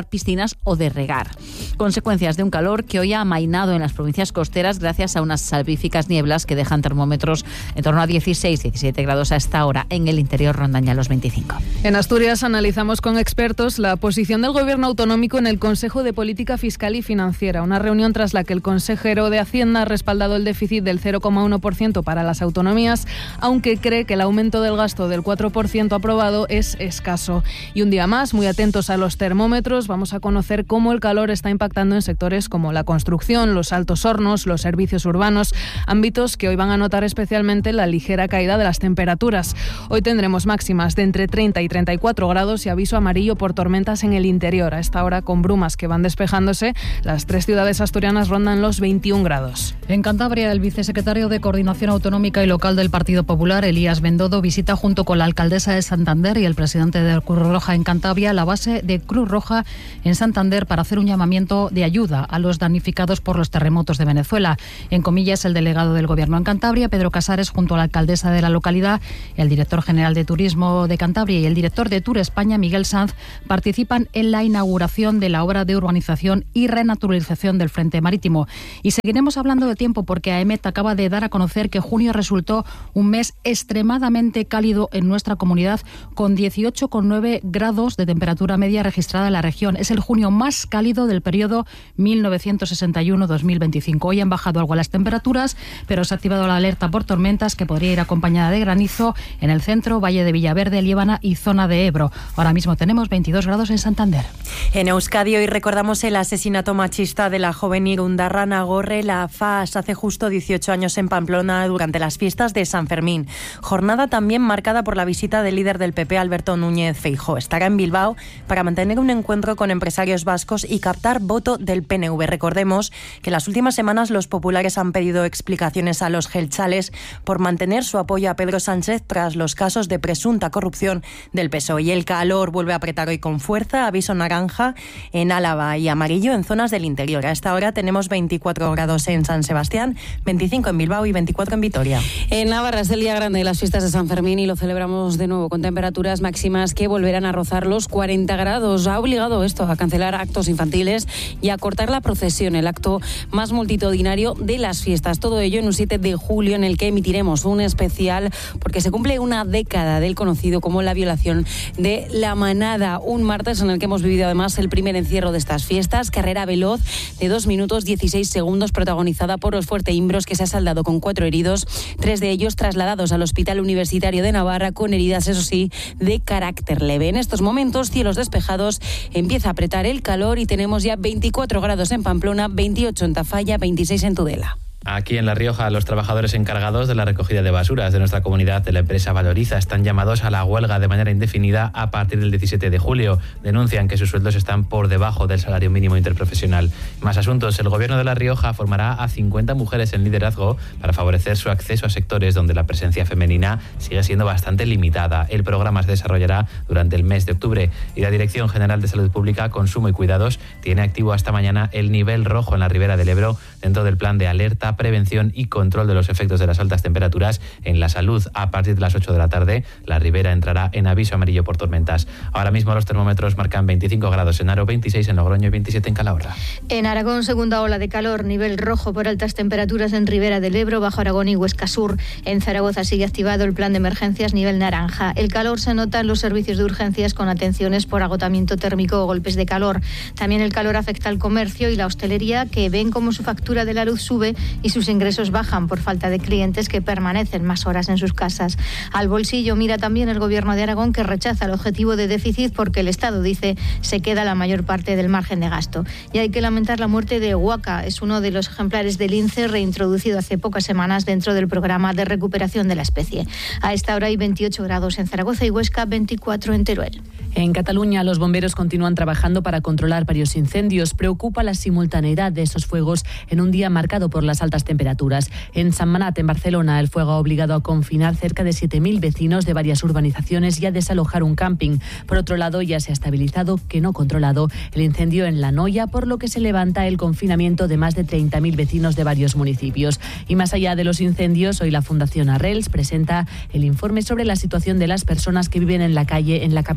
llenar piscinas o de regar. Consecuencias de un calor que hoy ha amainado en las provincias costeras gracias a unas salvíficas nieblas que dejan termómetros en torno a dieciséis, diecisiete grados a esta hora. En el interior rondan ya los veinticinco. En Asturias analizamos con expertos la posición del Gobierno autonómico en el Consejo de Política Fiscal y Financiera, una reunión tras la que el consejero de Hacienda ha respaldado el déficit del cero coma uno por ciento para las autonomías, aunque cree que el aumento del gasto del cuatro por ciento aprobado es escaso. Y un día más, muy atentos a los termómetros, vamos a conocer cómo el calor está impactando en sectores como la construcción, los altos hornos, los servicios urbanos, ámbitos que hoy van a notar especialmente la ligera caída de las temperaturas. Hoy tendremos máximas de entre treinta y treinta y cuatro grados y aviso amarillo por tormentas en el interior. A esta hora, con brumas que van despejándose, las tres ciudades asturianas rondan los veintiún grados. En Cantabria, el vicesecretario de Coordinación Autonómica y Local del Partido Popular, Elías Bendodo, visita junto con la alcaldesa de Santander y el presidente de Cruz Roja en Cantabria la base de Cruz Roja en Santander para hacer un llamamiento de ayuda a los damnificados por los terremotos de Venezuela. En comillas, el delegado del Gobierno en Cantabria, Pedro Casares, junto a la alcaldesa de la localidad, el director general de Turismo de Cantabria y el director de Tour España, Miguel Sanz, participan en la inauguración de la obra de urbanización y renaturalización del Frente Marítimo. Y seguiremos hablando de tiempo porque AEMET acaba de dar a conocer que junio resultó un mes extremadamente cálido en nuestra comunidad, con dieciocho coma nueve grados de temperatura media registrada en la región. Es el junio más cálido del periodo mil novecientos sesenta y uno a dos mil veinticinco. Hoy han bajado algo las temperaturas, pero se ha activado la alerta por tormentas que podría ir acompañada de granizo en el centro, Valle de Villaverde, Líbana y zona de Ebro. Ahora mismo tenemos veintidós grados en Santander. En Euskadi hoy recordamos el asesinato machista de la joven irundarra Nagorre Laffas hace justo dieciocho años en Pamplona durante las fiestas de San Fermín. Jornada también marcada por la visita del líder del P P, Alberto Núñez Feijóo. Estará en Bilbao para mantener un encuentro con empresarios vascos y captar voto del P N V. Recordemos que en las últimas semanas los populares han pedido explicaciones a los geltzales por mantener su apoyo a Pedro Sánchez tras los casos de presunta corrupción del P S O E. Y el calor vuelve a apretar hoy con fuerza. Aviso naranja en Álava y amarillo en zonas del interior. A esta hora tenemos veinticuatro grados en San Sebastián, veinticinco en Bilbao y veinticuatro en Vitoria. En Navarra es el día grande de las fiestas de San Fermín y lo celebramos de nuevo con temperaturas máximas que volverán a rozar los cuarenta grados. Ha obligado esto a cancelar actos infantiles y a cortar la procesión, el acto más multitudinario de las fiestas. Todo ello en un siete de julio en el que emitiremos un especial porque se cumple una década del conocido como la violación de la manada. Un martes en el que hemos vivido además el primer encierro de estas fiestas, carrera veloz de dos minutos dieciséis segundos protagonizada por los fuerteimbros que se ha saldado con cuatro heridos, tres de ellos trasladados al Hospital Universitario de Navarra con heridas, eso sí, de carácter leve. En estos momentos, cielos despejados, empieza a apretar el calor y tenemos ya veinticuatro grados en Pamplona, veintiocho en Tafalla, veintiséis en Tudela. Aquí en La Rioja, los trabajadores encargados de la recogida de basuras de nuestra comunidad de la empresa Valoriza están llamados a la huelga de manera indefinida a partir del diecisiete de julio. Denuncian que sus sueldos están por debajo del salario mínimo interprofesional. Más asuntos. El gobierno de La Rioja formará a cincuenta mujeres en liderazgo para favorecer su acceso a sectores donde la presencia femenina sigue siendo bastante limitada. El programa se desarrollará durante el mes de octubre y la Dirección General de Salud Pública, Consumo y Cuidados tiene activo hasta mañana el nivel rojo en la Ribera del Ebro dentro del plan de alerta, prevención y control de los efectos de las altas temperaturas en la salud. A partir de las ocho de la tarde, la Ribera entrará en aviso amarillo por tormentas. Ahora mismo los termómetros marcan veinticinco grados en Haro, veintiséis en Logroño y veintisiete en Calahorra. En Aragón, segunda ola de calor, nivel rojo por altas temperaturas en Ribera del Ebro, Bajo Aragón y Huesca Sur. En Zaragoza sigue activado el plan de emergencias nivel naranja. El calor se nota en los servicios de urgencias con atenciones por agotamiento térmico o golpes de calor. También el calor afecta al comercio y la hostelería, que ven cómo su factura de la luz sube y sus ingresos bajan por falta de clientes que permanecen más horas en sus casas. Al bolsillo mira también el Gobierno de Aragón, que rechaza el objetivo de déficit porque el Estado, dice, se queda la mayor parte del margen de gasto. Y hay que lamentar la muerte de Huaca. Es uno de los ejemplares del lince reintroducido hace pocas semanas dentro del programa de recuperación de la especie. A esta hora hay veintiocho grados en Zaragoza y Huesca, veinticuatro en Teruel. En Cataluña, los bomberos continúan trabajando para controlar varios incendios. Preocupa la simultaneidad de esos fuegos en un día marcado por las altas temperaturas. En Sant Manat, en Barcelona, el fuego ha obligado a confinar cerca de siete mil vecinos de varias urbanizaciones y a desalojar un camping. Por otro lado, ya se ha estabilizado, que no controlado, el incendio en La Noia, por lo que se levanta el confinamiento de más de treinta mil vecinos de varios municipios. Y más allá de los incendios, hoy la Fundación Arrels presenta el informe sobre la situación de las personas que viven en la calle en la capital catalana.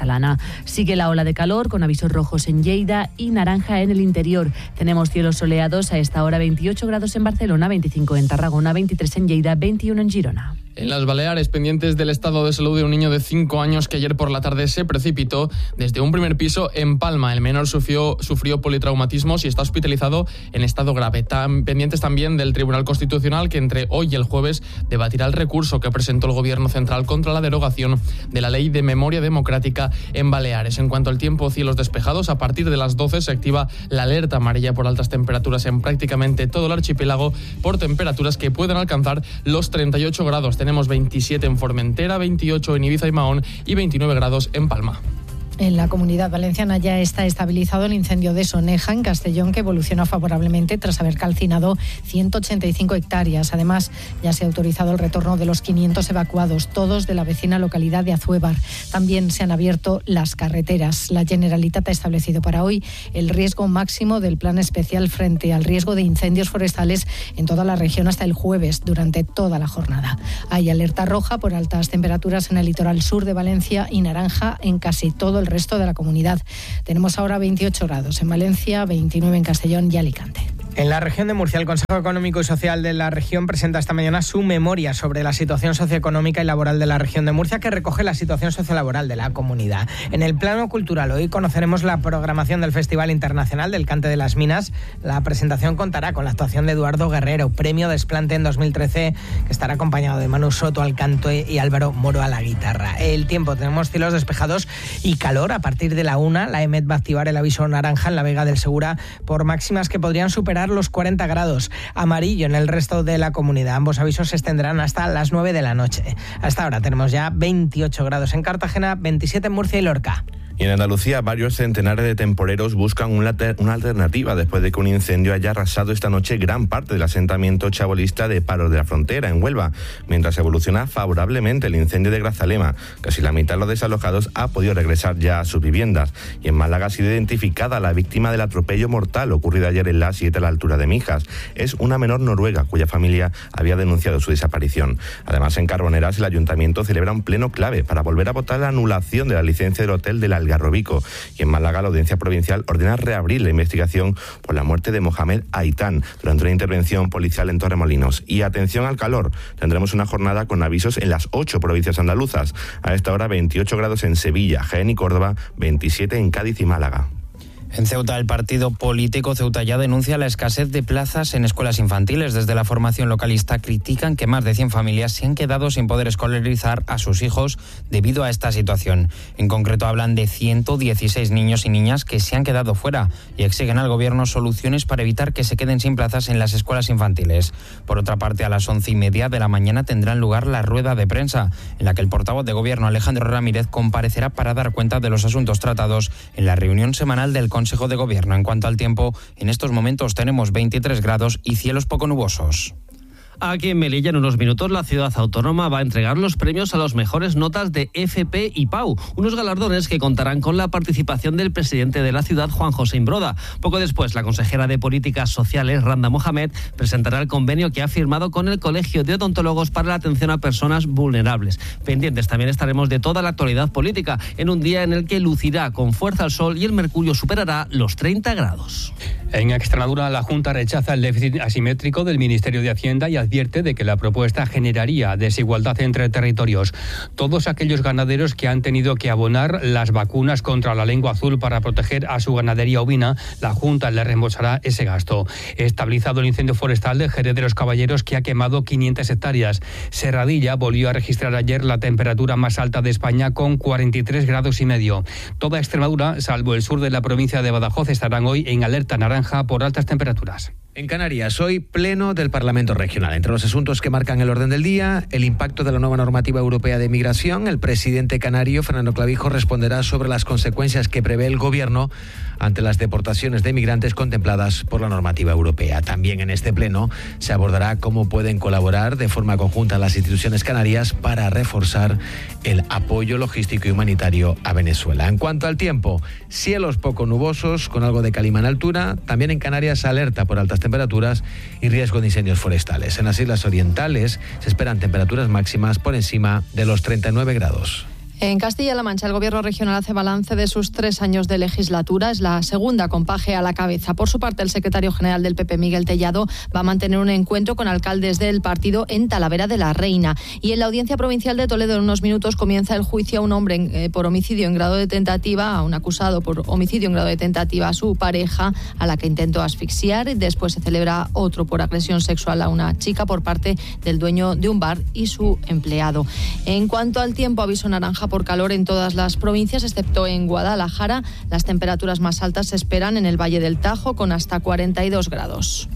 catalana. Sigue la ola de calor con avisos rojos en Lleida y naranja en el interior. Tenemos cielos soleados a esta hora, veintiocho grados en Barcelona, veinticinco en Tarragona, veintitrés en Lleida, veintiuno en Girona. En las Baleares, pendientes del estado de salud de un niño de cinco años que ayer por la tarde se precipitó desde un primer piso en Palma. El menor sufrió, sufrió politraumatismos y está hospitalizado en estado grave. Tan pendientes también del Tribunal Constitucional, que entre hoy y el jueves debatirá el recurso que presentó el Gobierno central contra la derogación de la Ley de Memoria Democrática en Baleares. En cuanto al tiempo, cielos despejados. A partir de las doce se activa la alerta amarilla por altas temperaturas en prácticamente todo el archipiélago, por temperaturas que pueden alcanzar los treinta y ocho grados. Tenemos veintisiete en Formentera, veintiocho en Ibiza y Mahón y veintinueve grados en Palma. En la Comunidad Valenciana ya está estabilizado el incendio de Soneja, en Castellón, que evoluciona favorablemente tras haber calcinado ciento ochenta y cinco hectáreas. Además, ya se ha autorizado el retorno de los quinientos evacuados, todos de la vecina localidad de Azuévar. También se han abierto las carreteras. La Generalitat ha establecido para hoy el riesgo máximo del plan especial frente al riesgo de incendios forestales en toda la región hasta el jueves, durante toda la jornada. Hay alerta roja por altas temperaturas en el litoral sur de Valencia y naranja en casi todo el el resto de la comunidad. Tenemos ahora veintiocho grados en Valencia, veintinueve en Castellón y Alicante. En la región de Murcia, el Consejo Económico y Social de la región presenta esta mañana su memoria sobre la situación socioeconómica y laboral de la región de Murcia, que recoge la situación sociolaboral de la comunidad. En el plano cultural, hoy conoceremos la programación del Festival Internacional del Cante de las Minas. La presentación contará con la actuación de Eduardo Guerrero, premio Desplante en dos mil trece, que estará acompañado de Manu Soto al canto y Álvaro Moro a la guitarra. El tiempo, tenemos cielos despejados y calor. A partir de la una, la EMET va a activar el aviso naranja en la Vega del Segura por máximas que podrían superar los cuarenta grados. Amarillo en el resto de la comunidad. Ambos avisos se extenderán hasta las nueve de la noche. Hasta ahora tenemos ya veintiocho grados en Cartagena, veintisiete en Murcia y Lorca. Y en Andalucía, varios centenares de temporeros buscan una, una alternativa después de que un incendio haya arrasado esta noche gran parte del asentamiento chabolista de Paros de la Frontera, en Huelva. Mientras evoluciona favorablemente el incendio de Grazalema, casi la mitad de los desalojados ha podido regresar ya a sus viviendas. Y en Málaga ha sido identificada la víctima del atropello mortal ocurrido ayer en la A siete a la altura de Mijas. Es una menor noruega cuya familia había denunciado su desaparición. Además, en Carboneras, el ayuntamiento celebra un pleno clave para volver a votar la anulación de la licencia del hotel de la Algarrobico. Y en Málaga, la Audiencia Provincial ordena reabrir la investigación por la muerte de Mohamed Aitán durante una intervención policial en Torremolinos. Y atención al calor, tendremos una jornada con avisos en las ocho provincias andaluzas. A esta hora veintiocho grados en Sevilla, Jaén y Córdoba, veintisiete en Cádiz y Málaga. En Ceuta, el partido político Ceuta Ya denuncia la escasez de plazas en escuelas infantiles. Desde la formación localista critican que más de cien familias se han quedado sin poder escolarizar a sus hijos debido a esta situación. En concreto, hablan de ciento dieciséis niños y niñas que se han quedado fuera y exigen al gobierno soluciones para evitar que se queden sin plazas en las escuelas infantiles. Por otra parte, a las once y media de la mañana tendrán lugar la rueda de prensa, en la que el portavoz de gobierno Alejandro Ramírez comparecerá para dar cuenta de los asuntos tratados en la reunión semanal del Consejo de Gobierno. En cuanto al tiempo, en estos momentos tenemos veintitrés grados y cielos poco nubosos. Aquí en Melilla, en unos minutos, la ciudad autónoma va a entregar los premios a las mejores notas de F P y P A U, unos galardones que contarán con la participación del presidente de la ciudad, Juan José Imbroda. Poco después, la consejera de Políticas Sociales, Randa Mohamed, presentará el convenio que ha firmado con el Colegio de Odontólogos para la atención a personas vulnerables. Pendientes también estaremos de toda la actualidad política, en un día en el que lucirá con fuerza el sol y el mercurio superará los treinta grados. En Extremadura, la Junta rechaza el déficit asimétrico del Ministerio de Hacienda y advierte de que la propuesta generaría desigualdad entre territorios. Todos aquellos ganaderos que han tenido que abonar las vacunas contra la lengua azul para proteger a su ganadería ovina, la Junta le reembolsará ese gasto. Estabilizado el incendio forestal de Jerez de los Caballeros, que ha quemado quinientas hectáreas. Serradilla volvió a registrar ayer la temperatura más alta de España con cuarenta y tres grados y medio. Toda Extremadura, salvo el sur de la provincia de Badajoz, estarán hoy en alerta naranja por altas temperaturas. En Canarias, hoy pleno del Parlamento Regional. Entre los asuntos que marcan el orden del día, el impacto de la nueva normativa europea de migración. El presidente canario, Fernando Clavijo, responderá sobre las consecuencias que prevé el gobierno ante las deportaciones de migrantes contempladas por la normativa europea. También en este pleno se abordará cómo pueden colaborar de forma conjunta las instituciones canarias para reforzar el apoyo logístico y humanitario a Venezuela. En cuanto al tiempo, cielos poco nubosos con algo de calima en altura. También en Canarias alerta por altas temperaturas y riesgo de incendios forestales. En las islas orientales se esperan temperaturas máximas por encima de los treinta y nueve grados. En Castilla-La Mancha, el Gobierno regional hace balance de sus tres años de legislatura. Es la segunda con Paje a la cabeza. Por su parte, el secretario general del P P, Miguel Tellado, va a mantener un encuentro con alcaldes del partido en Talavera de la Reina. Y en la Audiencia Provincial de Toledo, en unos minutos, comienza el juicio a un hombre eh, por homicidio en grado de tentativa, a un acusado por homicidio en grado de tentativa a su pareja, a la que intentó asfixiar. Después se celebra otro por agresión sexual a una chica por parte del dueño de un bar y su empleado. En cuanto al tiempo, aviso naranja por calor en todas las provincias, excepto en Guadalajara. Las temperaturas más altas se esperan en el Valle del Tajo, con hasta cuarenta y dos grados.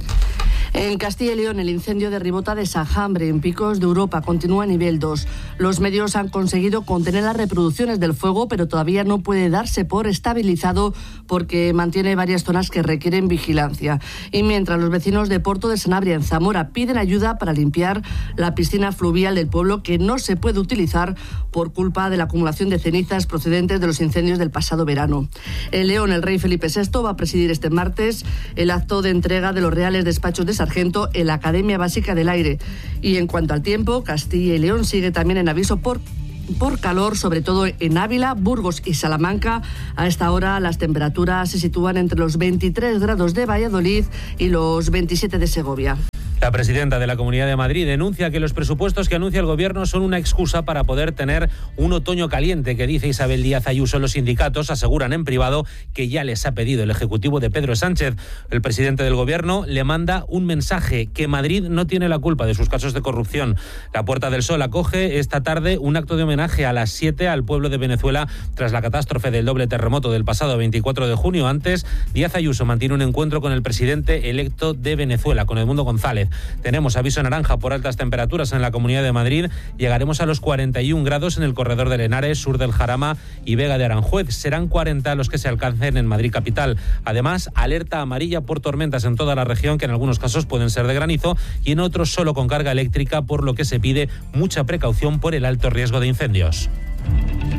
En Castilla y León, el incendio de Ribota de Sajambre, en Picos de Europa, continúa a nivel dos. Los medios han conseguido contener las reproducciones del fuego, pero todavía no puede darse por estabilizado porque mantiene varias zonas que requieren vigilancia. Y mientras los vecinos de Porto de Sanabria, en Zamora, piden ayuda para limpiar la piscina fluvial del pueblo, que no se puede utilizar por culpa de la acumulación de cenizas procedentes de los incendios del pasado verano. En León, el rey Felipe sexto va a presidir este martes el acto de entrega de los reales despachos de sargento en la Academia Básica del Aire. Y en cuanto al tiempo, Castilla y León sigue también en aviso por por calor, sobre todo en Ávila, Burgos y Salamanca. A esta hora las temperaturas se sitúan entre los veintitrés grados de Valladolid y los veintisiete de Segovia. La presidenta de la Comunidad de Madrid denuncia que los presupuestos que anuncia el Gobierno son una excusa para poder tener un otoño caliente, que dice Isabel Díaz Ayuso. Los sindicatos aseguran en privado que ya les ha pedido el Ejecutivo de Pedro Sánchez. El presidente del Gobierno le manda un mensaje: que Madrid no tiene la culpa de sus casos de corrupción. La Puerta del Sol acoge esta tarde un acto de homenaje a las siete al pueblo de Venezuela tras la catástrofe del doble terremoto del pasado veinticuatro de junio. Antes, Díaz Ayuso mantiene un encuentro con el presidente electo de Venezuela, con Edmundo González. Tenemos aviso naranja por altas temperaturas en la Comunidad de Madrid. Llegaremos a los cuarenta y un grados en el corredor del Henares, sur del Jarama y Vega de Aranjuez. Serán cuarenta los que se alcancen en Madrid capital. Además, alerta amarilla por tormentas en toda la región, que en algunos casos pueden ser de granizo y en otros solo con carga eléctrica, por lo que se pide mucha precaución por el alto riesgo de incendios.